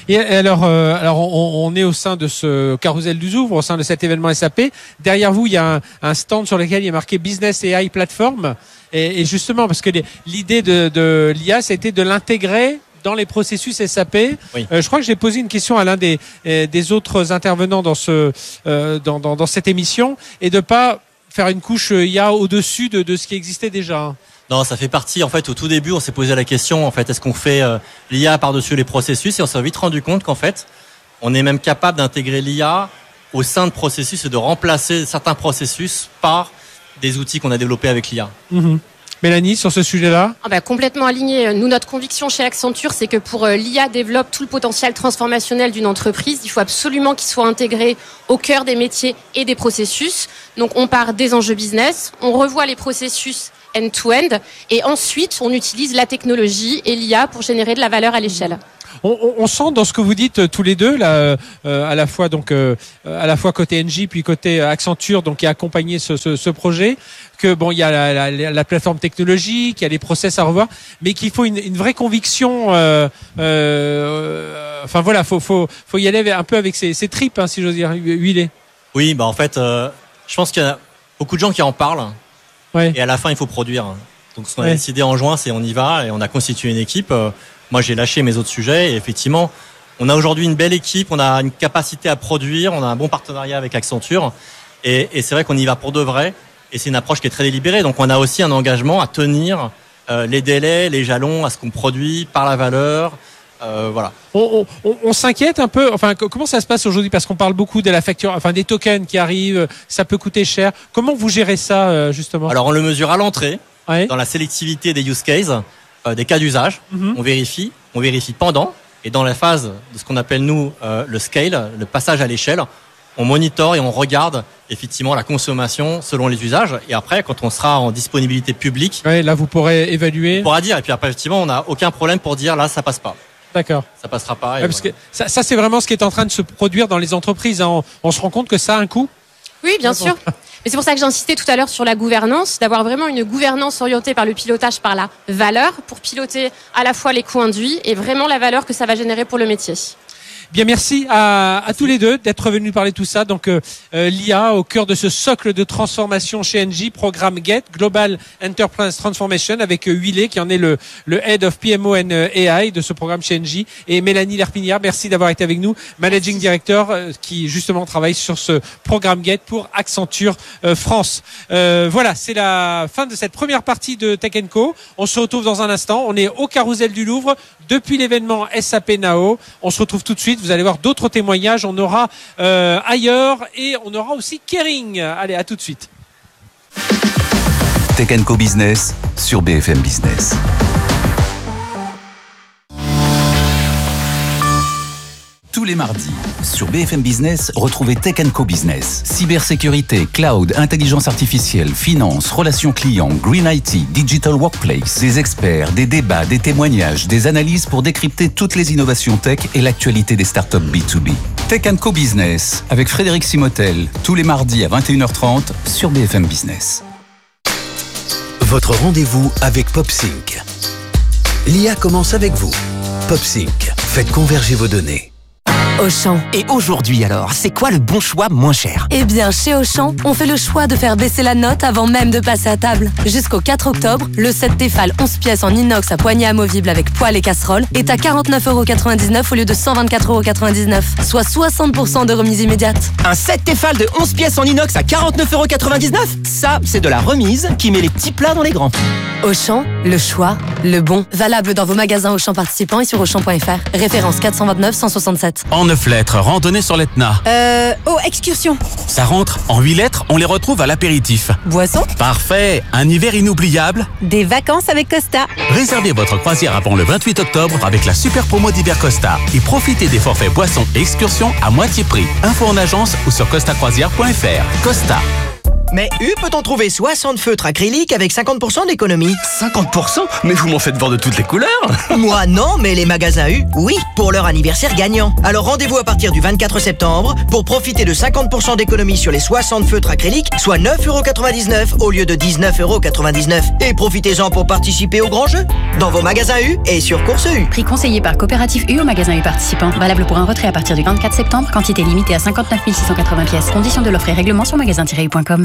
Et alors on est au sein de ce Carousel du Louvre, au sein de cet événement SAP. Derrière vous, il y a un stand sur lequel il y a marqué Business AI Platform. Et justement, parce que l'idée de l'IA, c'était de l'intégrer dans les processus SAP. Oui. Je crois que j'ai posé une question à l'un des autres intervenants dans cette émission, et de pas faire une couche IA au-dessus de ce qui existait déjà. Non, ça fait partie, en fait, au tout début, on s'est posé la question, en fait, est-ce qu'on fait l'IA par-dessus les processus? Et on s'est vite rendu compte qu'en fait, on est même capable d'intégrer l'IA au sein de processus et de remplacer certains processus par des outils qu'on a développés avec l'IA. Mmh. Mélanie, sur ce sujet-là? Complètement aligné. Nous, notre conviction chez Accenture, c'est que pour l'IA développe tout le potentiel transformationnel d'une entreprise, il faut absolument qu'il soit intégré au cœur des métiers et des processus. Donc, on part des enjeux business, on revoit les processus end-to-end, et ensuite, on utilise la technologie et l'IA pour générer de la valeur à l'échelle. On sent dans ce que vous dites tous les deux là, à la fois côté NJ puis côté Accenture, donc qui a accompagné ce projet, que bon, il y a la plateforme technologique, il y a les process à revoir, mais qu'il faut une vraie conviction. Enfin voilà, faut y aller un peu avec ses tripes, si j'ose dire, huilé. Oui, en fait, je pense qu'il y a beaucoup de gens qui en parlent. Ouais. Et à la fin, il faut produire. Donc, ce qu'on a décidé en juin, c'est on y va, et on a constitué une équipe. Moi, j'ai lâché mes autres sujets, et effectivement, on a aujourd'hui une belle équipe, on a une capacité à produire, on a un bon partenariat avec Accenture, et c'est vrai qu'on y va pour de vrai, et c'est une approche qui est très délibérée. Donc, on a aussi un engagement à tenir les délais, les jalons, à ce qu'on produit par la valeur. Voilà. On s'inquiète un peu. Enfin, comment ça se passe aujourd'hui? Parce qu'on parle beaucoup de la facture, enfin des tokens qui arrivent, ça peut coûter cher. Comment vous gérez ça justement? Alors, on le mesure à l'entrée, dans la sélectivité des use cases, des cas d'usage. On vérifie pendant, et dans la phase de ce qu'on appelle nous le scale, le passage à l'échelle, on monitore et on regarde effectivement la consommation selon les usages. Et après, quand on sera en disponibilité publique, là vous pourrez évaluer. On pourra dire. Et puis après, effectivement, on n'a aucun problème pour dire là, ça passe pas. D'accord. Ça passera pas. Parce que ça c'est vraiment ce qui est en train de se produire dans les entreprises. On se rend compte que ça a un coût. Oui, bien sûr. Mais c'est pour ça que j'insistais tout à l'heure sur la gouvernance, d'avoir vraiment une gouvernance orientée par le pilotage, par la valeur, pour piloter à la fois les coûts induits et vraiment la valeur que ça va générer pour le métier. Bien, merci à tous les deux d'être venus parler de tout ça. Donc, l'IA au cœur de ce socle de transformation chez Engie, programme GET, Global Enterprise Transformation, avec Huilé, qui en est le Head of PMO and AI de ce programme chez Engie, et Mélanie Lerpinière, merci d'avoir été avec nous, Managing Director, qui justement travaille sur ce programme GET pour Accenture France. Voilà, c'est la fin de cette première partie de Tech & Co. On se retrouve dans un instant. On est au Carousel du Louvre, depuis l'événement SAP Nao. On se retrouve tout de suite. Vous allez voir d'autres témoignages. On aura ailleurs, et on aura aussi Kering. Allez, à tout de suite. Tech & Co Business sur BFM Business. Tous les mardis, sur BFM Business, retrouvez Tech & Co Business. Cybersécurité, cloud, intelligence artificielle, finance, relations clients, green IT, digital workplace. Des experts, des débats, des témoignages, des analyses pour décrypter toutes les innovations tech et l'actualité des startups B2B. Tech & Co Business, avec Frédéric Simotel, tous les mardis à 21h30 sur BFM Business. Votre rendez-vous avec PopSync. L'IA commence avec vous. PopSync, faites converger vos données. Auchan. Et aujourd'hui alors, c'est quoi le bon choix moins cher? Eh bien, chez Auchan, on fait le choix de faire baisser la note avant même de passer à table. Jusqu'au 4 octobre, le set Tefal 11 pièces en inox à poignée amovible avec poêle et casserole est à 49,99 € au lieu de 124,99 €, soit 60% de remise immédiate. Un set Tefal de 11 pièces en inox à 49,99 €? Ça, c'est de la remise qui met les petits plats dans les grands. Auchan, le choix, le bon. Valable dans vos magasins Auchan participants et sur Auchan.fr. Référence 429 167. En 9 lettres, randonnée sur l'Etna. Excursion. Ça rentre. En 8 lettres, on les retrouve à l'apéritif. Boisson. Parfait. Un hiver inoubliable. Des vacances avec Costa. Réservez votre croisière avant le 28 octobre avec la super promo d'hiver Costa et profitez des forfaits boissons et excursions à moitié prix. Info en agence ou sur costacroisière.fr. Costa. Mais U peut en trouver 60 feutres acryliques avec 50% d'économie. 50%? Mais vous m'en faites voir de toutes les couleurs. Moi non, mais les magasins U, oui, pour leur anniversaire gagnant. Alors rendez-vous à partir du 24 septembre pour profiter de 50% d'économie sur les 60 feutres acryliques, soit 9,99 € au lieu de 19,99 €. Et profitez-en pour participer au grand jeu dans vos magasins U et sur Course U. Prix conseillé par Coopérative U au magasin U participant. Valable pour un retrait à partir du 24 septembre. Quantité limitée à 59 680 pièces. Conditions de l'offre et règlement sur magasin-u.com.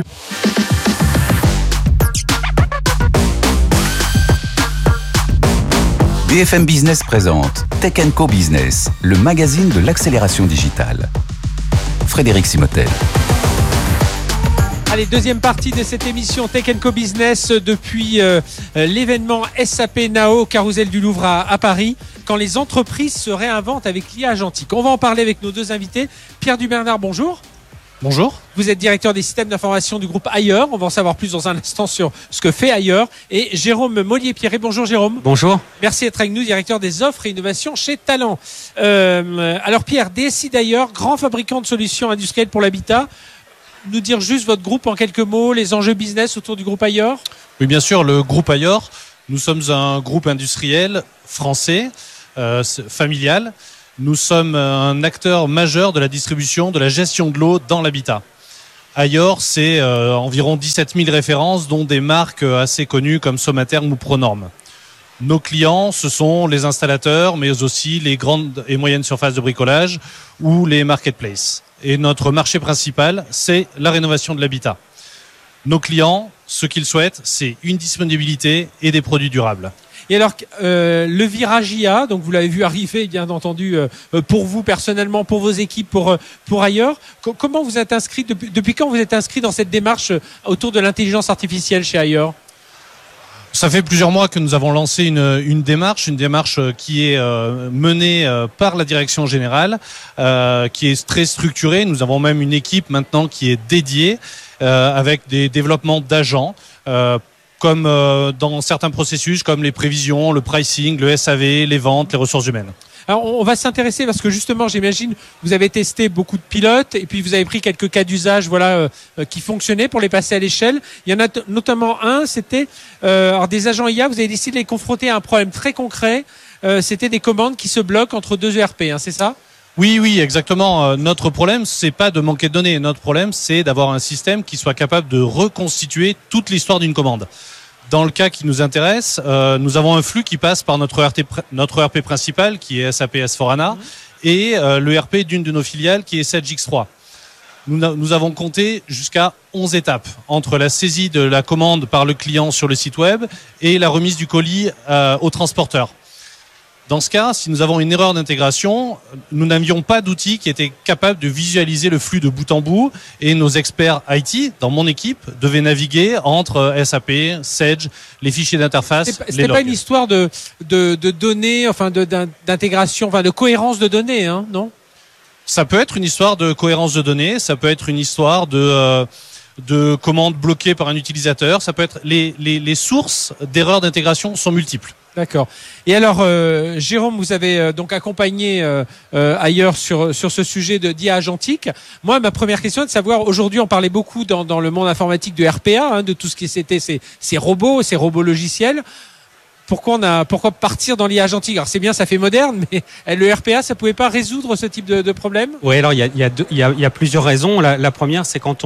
BFM Business présente Tech Co Business, le magazine de l'accélération digitale. Frédéric Simotel. Allez, deuxième partie de cette émission Tech Co Business depuis l'événement SAP Nao au Carrousel du Louvre à Paris, quand les entreprises se réinventent avec l'IA agentique. On va en parler avec nos deux invités. Pierre Dubernard, bonjour. Bonjour. Vous êtes directeur des systèmes d'information du groupe Ailleurs. On va en savoir plus dans un instant sur ce que fait Ailleurs. Et Jérôme Mollier-Pierret. Bonjour Jérôme. Bonjour. Merci d'être avec nous, directeur des offres et innovations chez Talent. Alors Pierre, DSI d'Ailleurs, grand fabricant de solutions industrielles pour l'habitat. Nous dire juste votre groupe en quelques mots, les enjeux business autour du groupe Ailleurs. Oui, bien sûr, le groupe Ailleurs, nous sommes un groupe industriel français, familial. Nous sommes un acteur majeur de la distribution, de la gestion de l'eau dans l'habitat. Ailleurs, c'est environ 17 000 références, dont des marques assez connues comme Somaterm ou Pronorme. Nos clients, ce sont les installateurs, mais aussi les grandes et moyennes surfaces de bricolage ou les marketplaces. Et notre marché principal, c'est la rénovation de l'habitat. Nos clients, ce qu'ils souhaitent, c'est une disponibilité et des produits durables. Et alors, le virage IA, donc vous l'avez vu arriver, bien entendu, pour vous personnellement, pour vos équipes, pour Ailleurs. Comment vous êtes inscrit, depuis quand vous êtes inscrit dans cette démarche autour de l'intelligence artificielle chez Ailleurs ? Ça fait plusieurs mois que nous avons lancé une démarche qui est menée par la direction générale, qui est très structurée. Nous avons même une équipe maintenant qui est dédiée avec des développements d'agents, comme dans certains processus comme les prévisions, le pricing, le SAV, les ventes, les ressources humaines. Alors, on va s'intéresser parce que justement, j'imagine, vous avez testé beaucoup de pilotes et puis vous avez pris quelques cas d'usage, qui fonctionnaient pour les passer à l'échelle. Il y en a notamment un, c'était alors des agents IA. Vous avez décidé de les confronter à un problème très concret. C'était des commandes qui se bloquent entre deux ERP, c'est ça ? Oui, exactement. Notre problème, c'est pas de manquer de données. Notre problème, c'est d'avoir un système qui soit capable de reconstituer toute l'histoire d'une commande. Dans le cas qui nous intéresse, nous avons un flux qui passe par notre ERP principal, qui est SAP S/4HANA, et le ERP d'une de nos filiales, qui est Sage X3. Nous avons compté jusqu'à 11 étapes, entre la saisie de la commande par le client sur le site web et la remise du colis au transporteur. Dans ce cas, si nous avons une erreur d'intégration, nous n'avions pas d'outil qui était capable de visualiser le flux de bout en bout, et nos experts IT, dans mon équipe, devaient naviguer entre SAP, Sage, les fichiers d'interface, C'était pas une histoire de données, d'intégration, de cohérence de données, non ? Ça peut être une histoire de cohérence de données, ça peut être une histoire de commandes bloquées par un utilisateur, ça peut être les sources d'erreurs d'intégration sont multiples. D'accord. Et alors, Jérôme, vous avez donc accompagné Ailleurs sur ce sujet d'IA agentique. Moi, ma première question est de savoir, aujourd'hui, on parlait beaucoup dans le monde informatique de RPA, de tout ce qui c'était ces robots logiciels. Pourquoi partir dans l'IA agentique ? Alors c'est bien, ça fait moderne, mais le RPA, ça pouvait pas résoudre ce type de problème ? Oui, alors il y a plusieurs raisons. La première, c'est quand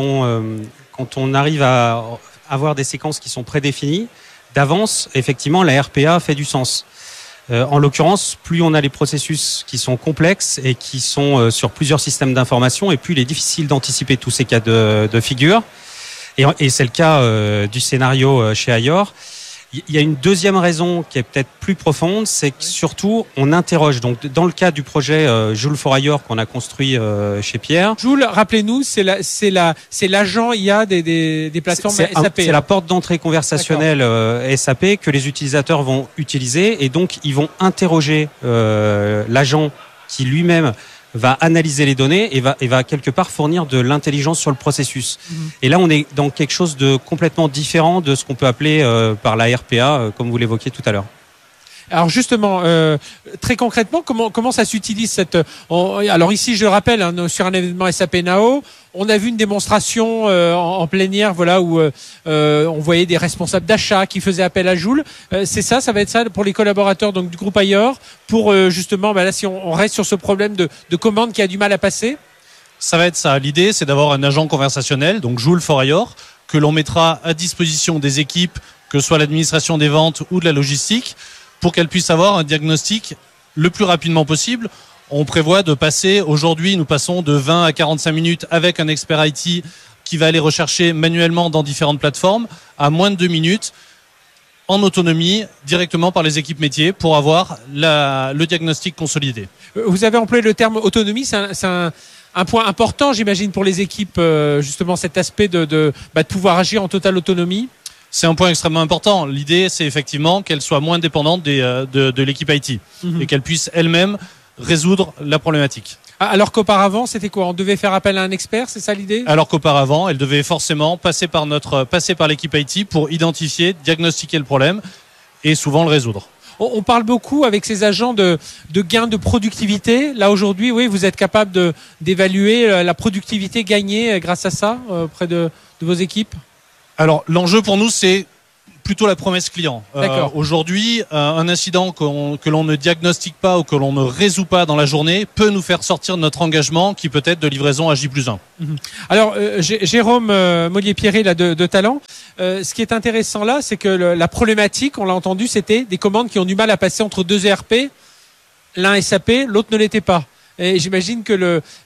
on arrive à avoir des séquences qui sont prédéfinies d'avance, effectivement, la RPA fait du sens. En l'occurrence, plus on a les processus qui sont complexes et qui sont sur plusieurs systèmes d'information, et plus il est difficile d'anticiper tous ces cas de figure. Et c'est le cas du scénario chez Ailleurs. Il y a une deuxième raison qui est peut-être plus profonde, c'est que surtout on interroge. Donc dans le cas du projet Joule for Ailleurs qu'on a construit chez Pierre. Joule, rappelez-nous, c'est l'agent IA des plateformes SAP. C'est la porte d'entrée conversationnelle SAP que les utilisateurs vont utiliser, et donc ils vont interroger l'agent qui lui-même va analyser les données et va quelque part fournir de l'intelligence sur le processus. Et là, on est dans quelque chose de complètement différent de ce qu'on peut appeler par la RPA, comme vous l'évoquiez tout à l'heure. Alors justement, très concrètement, comment ça s'utilise alors ici, je le rappelle, sur un événement SAP Nao, on a vu une démonstration en plénière, voilà, où on voyait des responsables d'achat qui faisaient appel à Joule. C'est ça va être ça pour les collaborateurs donc du groupe Ailleurs, pour justement, là, si on reste sur ce problème de commande qui a du mal à passer. Ça va être ça. L'idée, c'est d'avoir un agent conversationnel, donc Joule for Ailleurs, que l'on mettra à disposition des équipes, que ce soit l'administration des ventes ou de la logistique, pour qu'elles puissent avoir un diagnostic le plus rapidement possible. On prévoit de passer, aujourd'hui, nous passons de 20 à 45 minutes avec un expert IT qui va aller rechercher manuellement dans différentes plateformes, à moins de 2 minutes, en autonomie, directement par les équipes métiers, pour avoir le diagnostic consolidé. Vous avez employé le terme autonomie, c'est un point important, j'imagine, pour les équipes, justement, cet aspect de pouvoir agir en totale autonomie. C'est un point extrêmement important. L'idée, c'est effectivement qu'elle soit moins dépendante de l'équipe IT et qu'elle puisse elle-même résoudre la problématique. Alors qu'auparavant, c'était quoi? On devait faire appel à un expert, c'est ça l'idée? Alors qu'auparavant, elle devait forcément passer par l'équipe IT pour identifier, diagnostiquer le problème et souvent le résoudre. On parle beaucoup avec ces agents de gains de productivité. Là aujourd'hui, oui, vous êtes capable d'évaluer la productivité gagnée grâce à ça auprès de vos équipes? Alors l'enjeu pour nous, c'est plutôt la promesse client. Aujourd'hui, un incident que l'on ne diagnostique pas ou que l'on ne résout pas dans la journée peut nous faire sortir de notre engagement qui peut être de livraison à J+1. Alors, Jérôme Mollier-Pierret là, de Talent, ce qui est intéressant là, c'est que la problématique, on l'a entendu, c'était des commandes qui ont du mal à passer entre deux ERP, l'un SAP, l'autre ne l'était pas. Et j'imagine que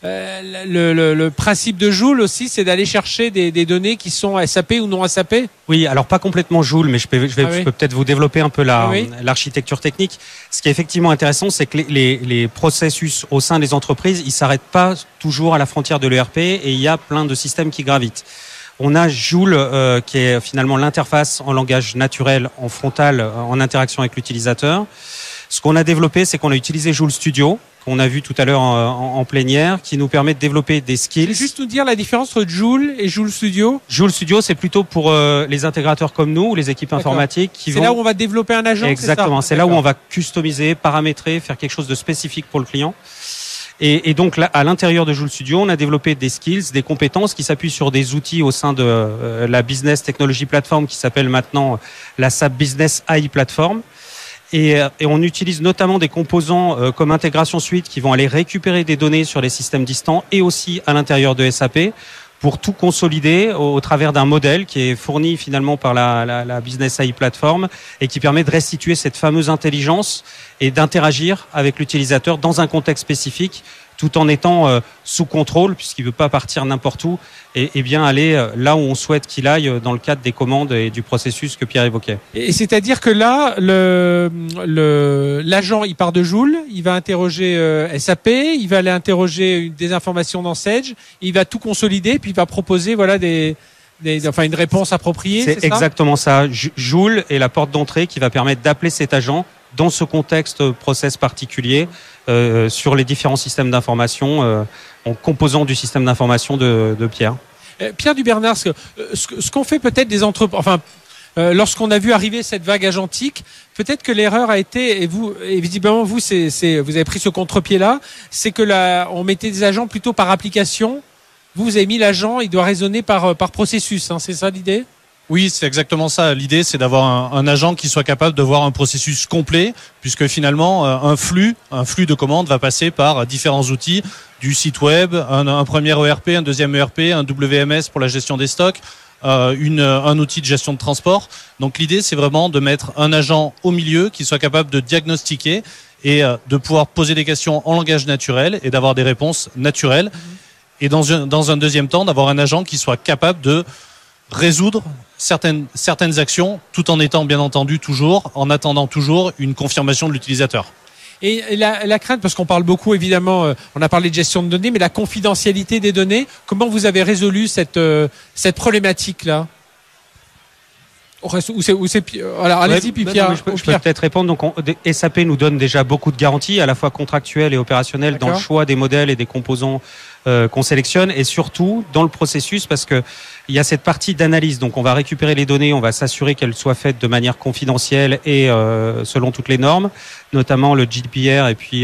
le principe de Joule aussi, c'est d'aller chercher des données qui sont SAP ou non SAP. Oui, alors pas complètement Joule, mais je peux peut-être vous développer un peu l'architecture technique. Ce qui est effectivement intéressant, c'est que les processus au sein des entreprises, ils s'arrêtent pas toujours à la frontière de l'ERP et il y a plein de systèmes qui gravitent. On a Joule qui est finalement l'interface en langage naturel, en frontal, en interaction avec l'utilisateur. Ce qu'on a développé, c'est qu'on a utilisé Joule Studio, qu'on a vu tout à l'heure en plénière, qui nous permet de développer des skills. Je vais juste nous dire la différence entre Joule et Joule Studio. Joule Studio, c'est plutôt pour les intégrateurs comme nous ou les équipes informatiques qui vont... C'est là où on va développer un agent. Exactement, c'est là où on va customiser, paramétrer, faire quelque chose de spécifique pour le client. Et donc là, à l'intérieur de Joule Studio, on a développé des skills, des compétences qui s'appuient sur des outils au sein de la Business Technology Platform qui s'appelle maintenant la SAP Business AI Platform. Et on utilise notamment des composants comme Intégration Suite qui vont aller récupérer des données sur les systèmes distants et aussi à l'intérieur de SAP pour tout consolider au travers d'un modèle qui est fourni finalement par la Business AI Platform et qui permet de restituer cette fameuse intelligence et d'interagir avec l'utilisateur dans un contexte spécifique tout en étant sous contrôle puisqu'il ne veut pas partir n'importe où et bien aller là où on souhaite qu'il aille dans le cadre des commandes et du processus que Pierre évoquait. Et c'est-à-dire que là, l'agent, il part de Joule, il va interroger SAP, il va aller interroger des informations dans Sage, il va tout consolider, puis il va proposer une réponse appropriée. C'est exactement ça. Joule est la porte d'entrée qui va permettre d'appeler cet agent dans ce contexte process particulier sur les différents systèmes d'information en composant du système d'information de Pierre. Pierre Dubernard, ce qu'on fait peut-être des entreprises, lorsqu'on a vu arriver cette vague agentique, peut-être que l'erreur a été, et visiblement vous avez pris ce contre-pied-là, c'est que on mettait des agents plutôt par application. Vous avez mis l'agent, il doit raisonner par processus, hein, c'est ça l'idée ? Oui, c'est exactement ça. L'idée, c'est d'avoir un agent qui soit capable de voir un processus complet, puisque finalement, un flux de commandes va passer par différents outils, du site web, un premier ERP, un deuxième ERP, un WMS pour la gestion des stocks, un outil de gestion de transport. Donc l'idée, c'est vraiment de mettre un agent au milieu qui soit capable de diagnostiquer et de pouvoir poser des questions en langage naturel et d'avoir des réponses naturelles. Et dans un deuxième temps, d'avoir un agent qui soit capable de résoudre certaines actions tout en étant bien entendu en attendant toujours une confirmation de l'utilisateur. Et la crainte, parce qu'on parle beaucoup évidemment, on a parlé de gestion de données, mais la confidentialité des données, comment vous avez résolu cette problématique-là ? Allez-y, puis Pierre. Je peux peut-être répondre. Donc, SAP nous donne déjà beaucoup de garanties, à la fois contractuelles et opérationnelles, dans le choix des modèles et des composants qu'on sélectionne, et surtout dans le processus, parce que il y a cette partie d'analyse. Donc on va récupérer les données, on va s'assurer qu'elles soient faites de manière confidentielle et selon toutes les normes, notamment le GDPR et puis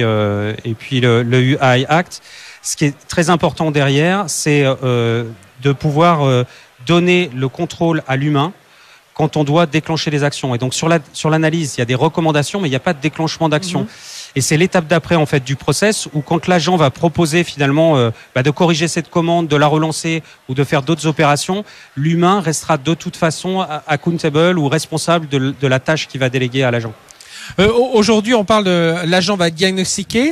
le UI Act. Ce qui est très important derrière, c'est de pouvoir donner le contrôle à l'humain quand on doit déclencher les actions. Et donc sur l'analyse, il y a des recommandations, mais il n'y a pas de déclenchement d'action. Et c'est l'étape d'après en fait du process, où quand l'agent va proposer finalement de corriger cette commande, de la relancer ou de faire d'autres opérations, l'humain restera de toute façon accountable ou responsable de la tâche qu'il va déléguer à l'agent. Aujourd'hui, on parle de l'agent va diagnostiquer.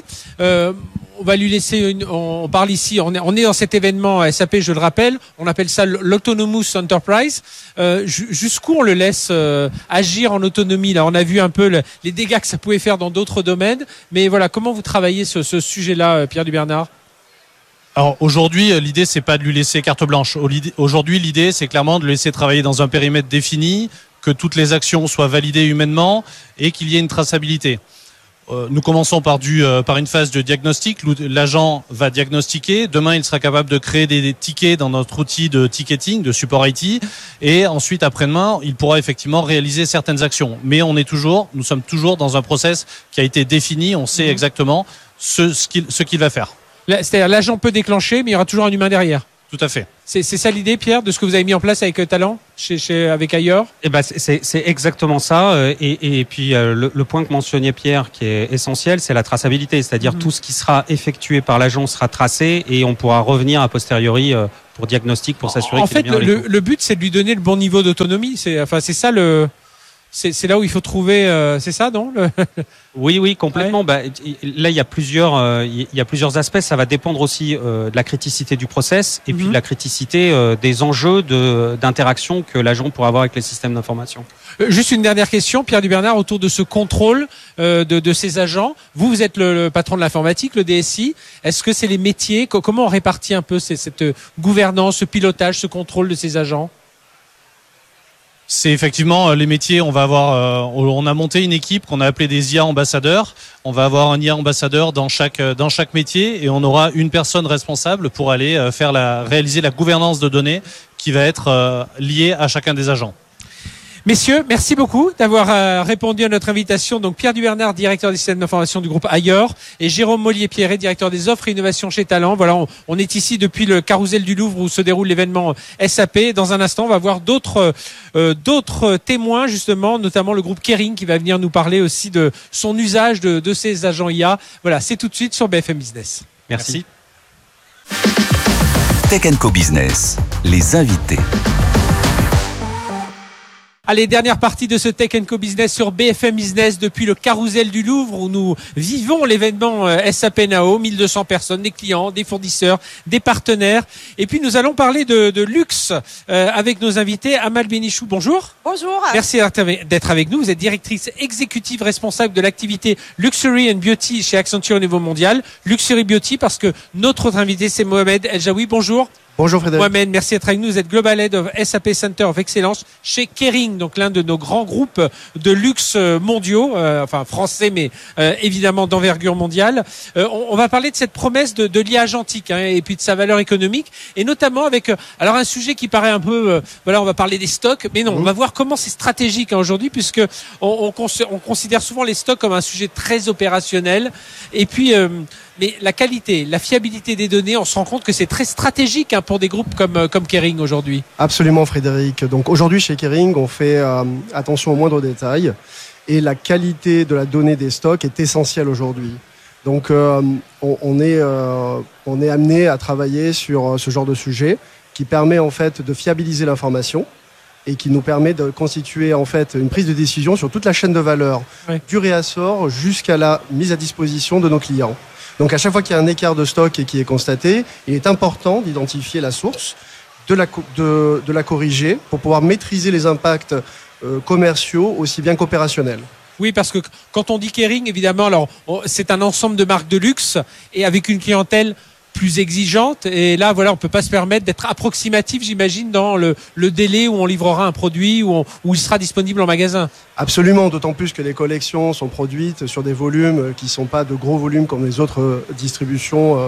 On va lui laisser on parle ici, on est dans cet événement SAP, je le rappelle, on appelle ça l'Autonomous Enterprise. Jusqu'où on le laisse agir en autonomie là? On a vu un peu les dégâts que ça pouvait faire dans d'autres domaines, mais voilà, comment vous travaillez ce sujet-là, Pierre Dubernard? Alors aujourd'hui, l'idée c'est pas de lui laisser carte blanche. Aujourd'hui, l'idée c'est clairement de le laisser travailler dans un périmètre défini, que toutes les actions soient validées humainement et qu'il y ait une traçabilité. Nous commençons par une phase de diagnostic. L'agent va diagnostiquer. Demain, il sera capable de créer des tickets dans notre outil de ticketing, de support IT. Et ensuite, après-demain, il pourra effectivement réaliser certaines actions. Mais nous sommes toujours dans un process qui a été défini. On sait exactement ce qu'il va faire. C'est-à-dire, l'agent peut déclencher, mais il y aura toujours un humain derrière. Tout à fait. C'est ça l'idée, Pierre, de ce que vous avez mis en place avec Talent, avec ailleurs? C'est exactement ça. Et puis le point que mentionnait Pierre, qui est essentiel, c'est la traçabilité. C'est-à-dire tout ce qui sera effectué par l'agent sera tracé et on pourra revenir a posteriori pour diagnostic, pour s'assurer qu'il est bien. En fait, le but, c'est de lui donner le bon niveau d'autonomie. C'est ça c'est là où il faut trouver, c'est ça, non? Oui, complètement. Ouais. Là, il y a plusieurs aspects. Ça va dépendre aussi de la criticité du process et puis de la criticité des enjeux d'interaction que l'agent pourra avoir avec les systèmes d'information. Juste une dernière question, Pierre Dubernard, autour de ce contrôle de ces agents. Vous êtes le patron de l'informatique, le DSI. Est-ce que c'est les métiers? Comment on répartit un peu cette gouvernance, ce pilotage, ce contrôle de ces agents? C'est effectivement les métiers. On a monté une équipe qu'on a appelée des IA ambassadeurs. On va avoir un IA ambassadeur dans chaque métier et on aura une personne responsable pour aller réaliser la gouvernance de données qui va être liée à chacun des agents. Messieurs, merci beaucoup d'avoir répondu à notre invitation. Donc Pierre Dubernard, directeur des systèmes d'information du groupe Ailleurs, et Jérôme Mollier-Pierret, directeur des offres et innovations chez Talent. Voilà, on est ici depuis le Carrousel du Louvre où se déroule l'événement SAP. Dans un instant, on va voir d'autres témoins justement, notamment le groupe Kering qui va venir nous parler aussi de son usage de ces agents IA. Voilà, c'est tout de suite sur BFM Business. Merci. Tech & Co Business, les invités. Allez, dernière partie de ce Tech & Co Business sur BFM Business depuis le Carrousel du Louvre où nous vivons l'événement SAP Nao, 1200 personnes, des clients, des fournisseurs, des partenaires. Et puis nous allons parler de luxe avec nos invités. Amal Benichou, bonjour. Bonjour. Merci d'être avec nous. Vous êtes directrice exécutive responsable de l'activité Luxury and Beauty chez Accenture au niveau mondial. Luxury Beauty parce que notre autre invité c'est Mohamed El Jaoui. Bonjour. Bonjour Frédéric. Mohamed, merci d'être avec nous. Vous êtes Global Head of SAP Center of Excellence chez Kering, donc l'un de nos grands groupes de luxe mondiaux, français, mais évidemment d'envergure mondiale. On va parler de cette promesse de l'IA agentique et puis de sa valeur économique, et notamment avec alors un sujet qui paraît un peu, on va parler des stocks, mais non, on va voir comment c'est stratégique aujourd'hui, puisque on considère souvent les stocks comme un sujet très opérationnel, et puis mais la qualité, la fiabilité des données, on se rend compte que c'est très stratégique pour des groupes comme Kering aujourd'hui. Absolument Frédéric. Donc aujourd'hui chez Kering, on fait attention aux moindres détails et la qualité de la donnée des stocks est essentielle aujourd'hui. Donc on est amené à travailler sur ce genre de sujet qui permet en fait de fiabiliser l'information et qui nous permet de constituer en fait une prise de décision sur toute la chaîne de valeur, du réassort jusqu'à la mise à disposition de nos clients. Donc à chaque fois qu'il y a un écart de stock qui est constaté, il est important d'identifier la source, de la corriger pour pouvoir maîtriser les impacts commerciaux aussi bien qu'opérationnels. Oui, parce que quand on dit Kering, évidemment, alors c'est un ensemble de marques de luxe et avec une clientèle plus exigeante, et là on peut pas se permettre d'être approximatif, j'imagine, dans le délai où on livrera un produit où il sera disponible en magasin. Absolument, d'autant plus que les collections sont produites sur des volumes qui sont pas de gros volumes comme les autres distributions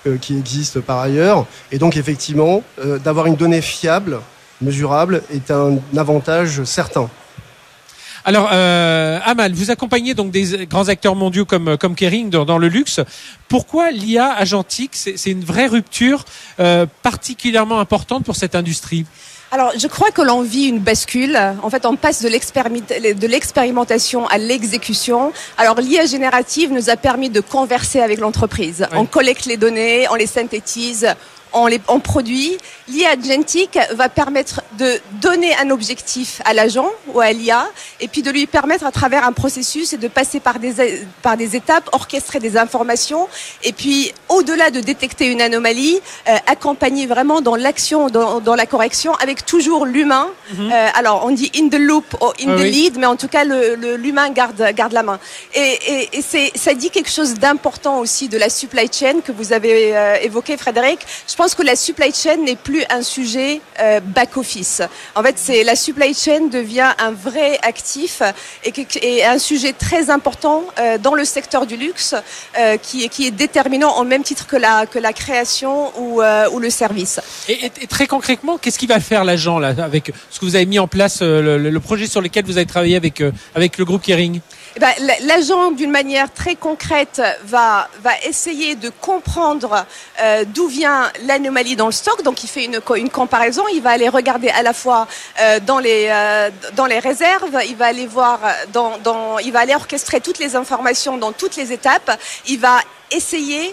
qui existent par ailleurs. Et donc effectivement, d'avoir une donnée fiable, mesurable, est un avantage certain. Alors, Amal, vous accompagnez donc des grands acteurs mondiaux comme Kering dans le luxe. Pourquoi l'IA agentique, c'est une vraie rupture particulièrement importante pour cette industrie ? Alors, je crois que l'on vit une bascule. En fait, on passe de l'expérimentation à l'exécution. Alors, l'IA générative nous a permis de converser avec l'entreprise. Ouais. On collecte les données, on les synthétise, on produit. L'IA agentique va permettre de donner un objectif à l'agent ou à l'IA et puis de lui permettre à travers un processus et de passer par des étapes, orchestrer des informations et puis au-delà de détecter une anomalie, accompagner vraiment dans l'action, dans la correction avec toujours l'humain. Alors on dit in the loop ou in the lead, mais en tout cas l'humain garde la main. Et ça dit quelque chose d'important aussi de la supply chain que vous avez évoqué, Frédéric. Je pense que la supply chain n'est plus un sujet back-office. En fait, la supply chain devient un vrai actif et un sujet très important dans le secteur du luxe qui est déterminant au même titre que la création ou le service. Et très concrètement, qu'est-ce qu'il va faire l'agent là, avec ce que vous avez mis en place, le projet sur lequel vous avez travaillé avec le groupe Kering ? L'agent, d'une manière très concrète, va essayer de comprendre d'où vient l'anomalie dans le stock. Donc, il fait une comparaison. Il va aller regarder à la fois dans les réserves. Il va aller voir il va aller orchestrer toutes les informations dans toutes les étapes. Il va essayer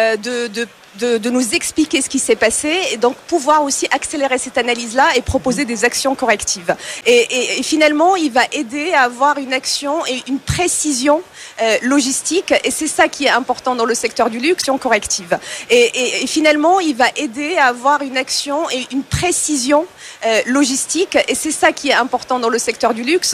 de nous expliquer ce qui s'est passé et donc pouvoir aussi accélérer cette analyse-là et proposer des actions correctives. Et finalement, il va aider à avoir une action et une précision logistique et c'est ça qui est important dans le secteur du luxe, action corrective. Et finalement, il va aider à avoir une action et une précision logistique et c'est ça qui est important dans le secteur du luxe.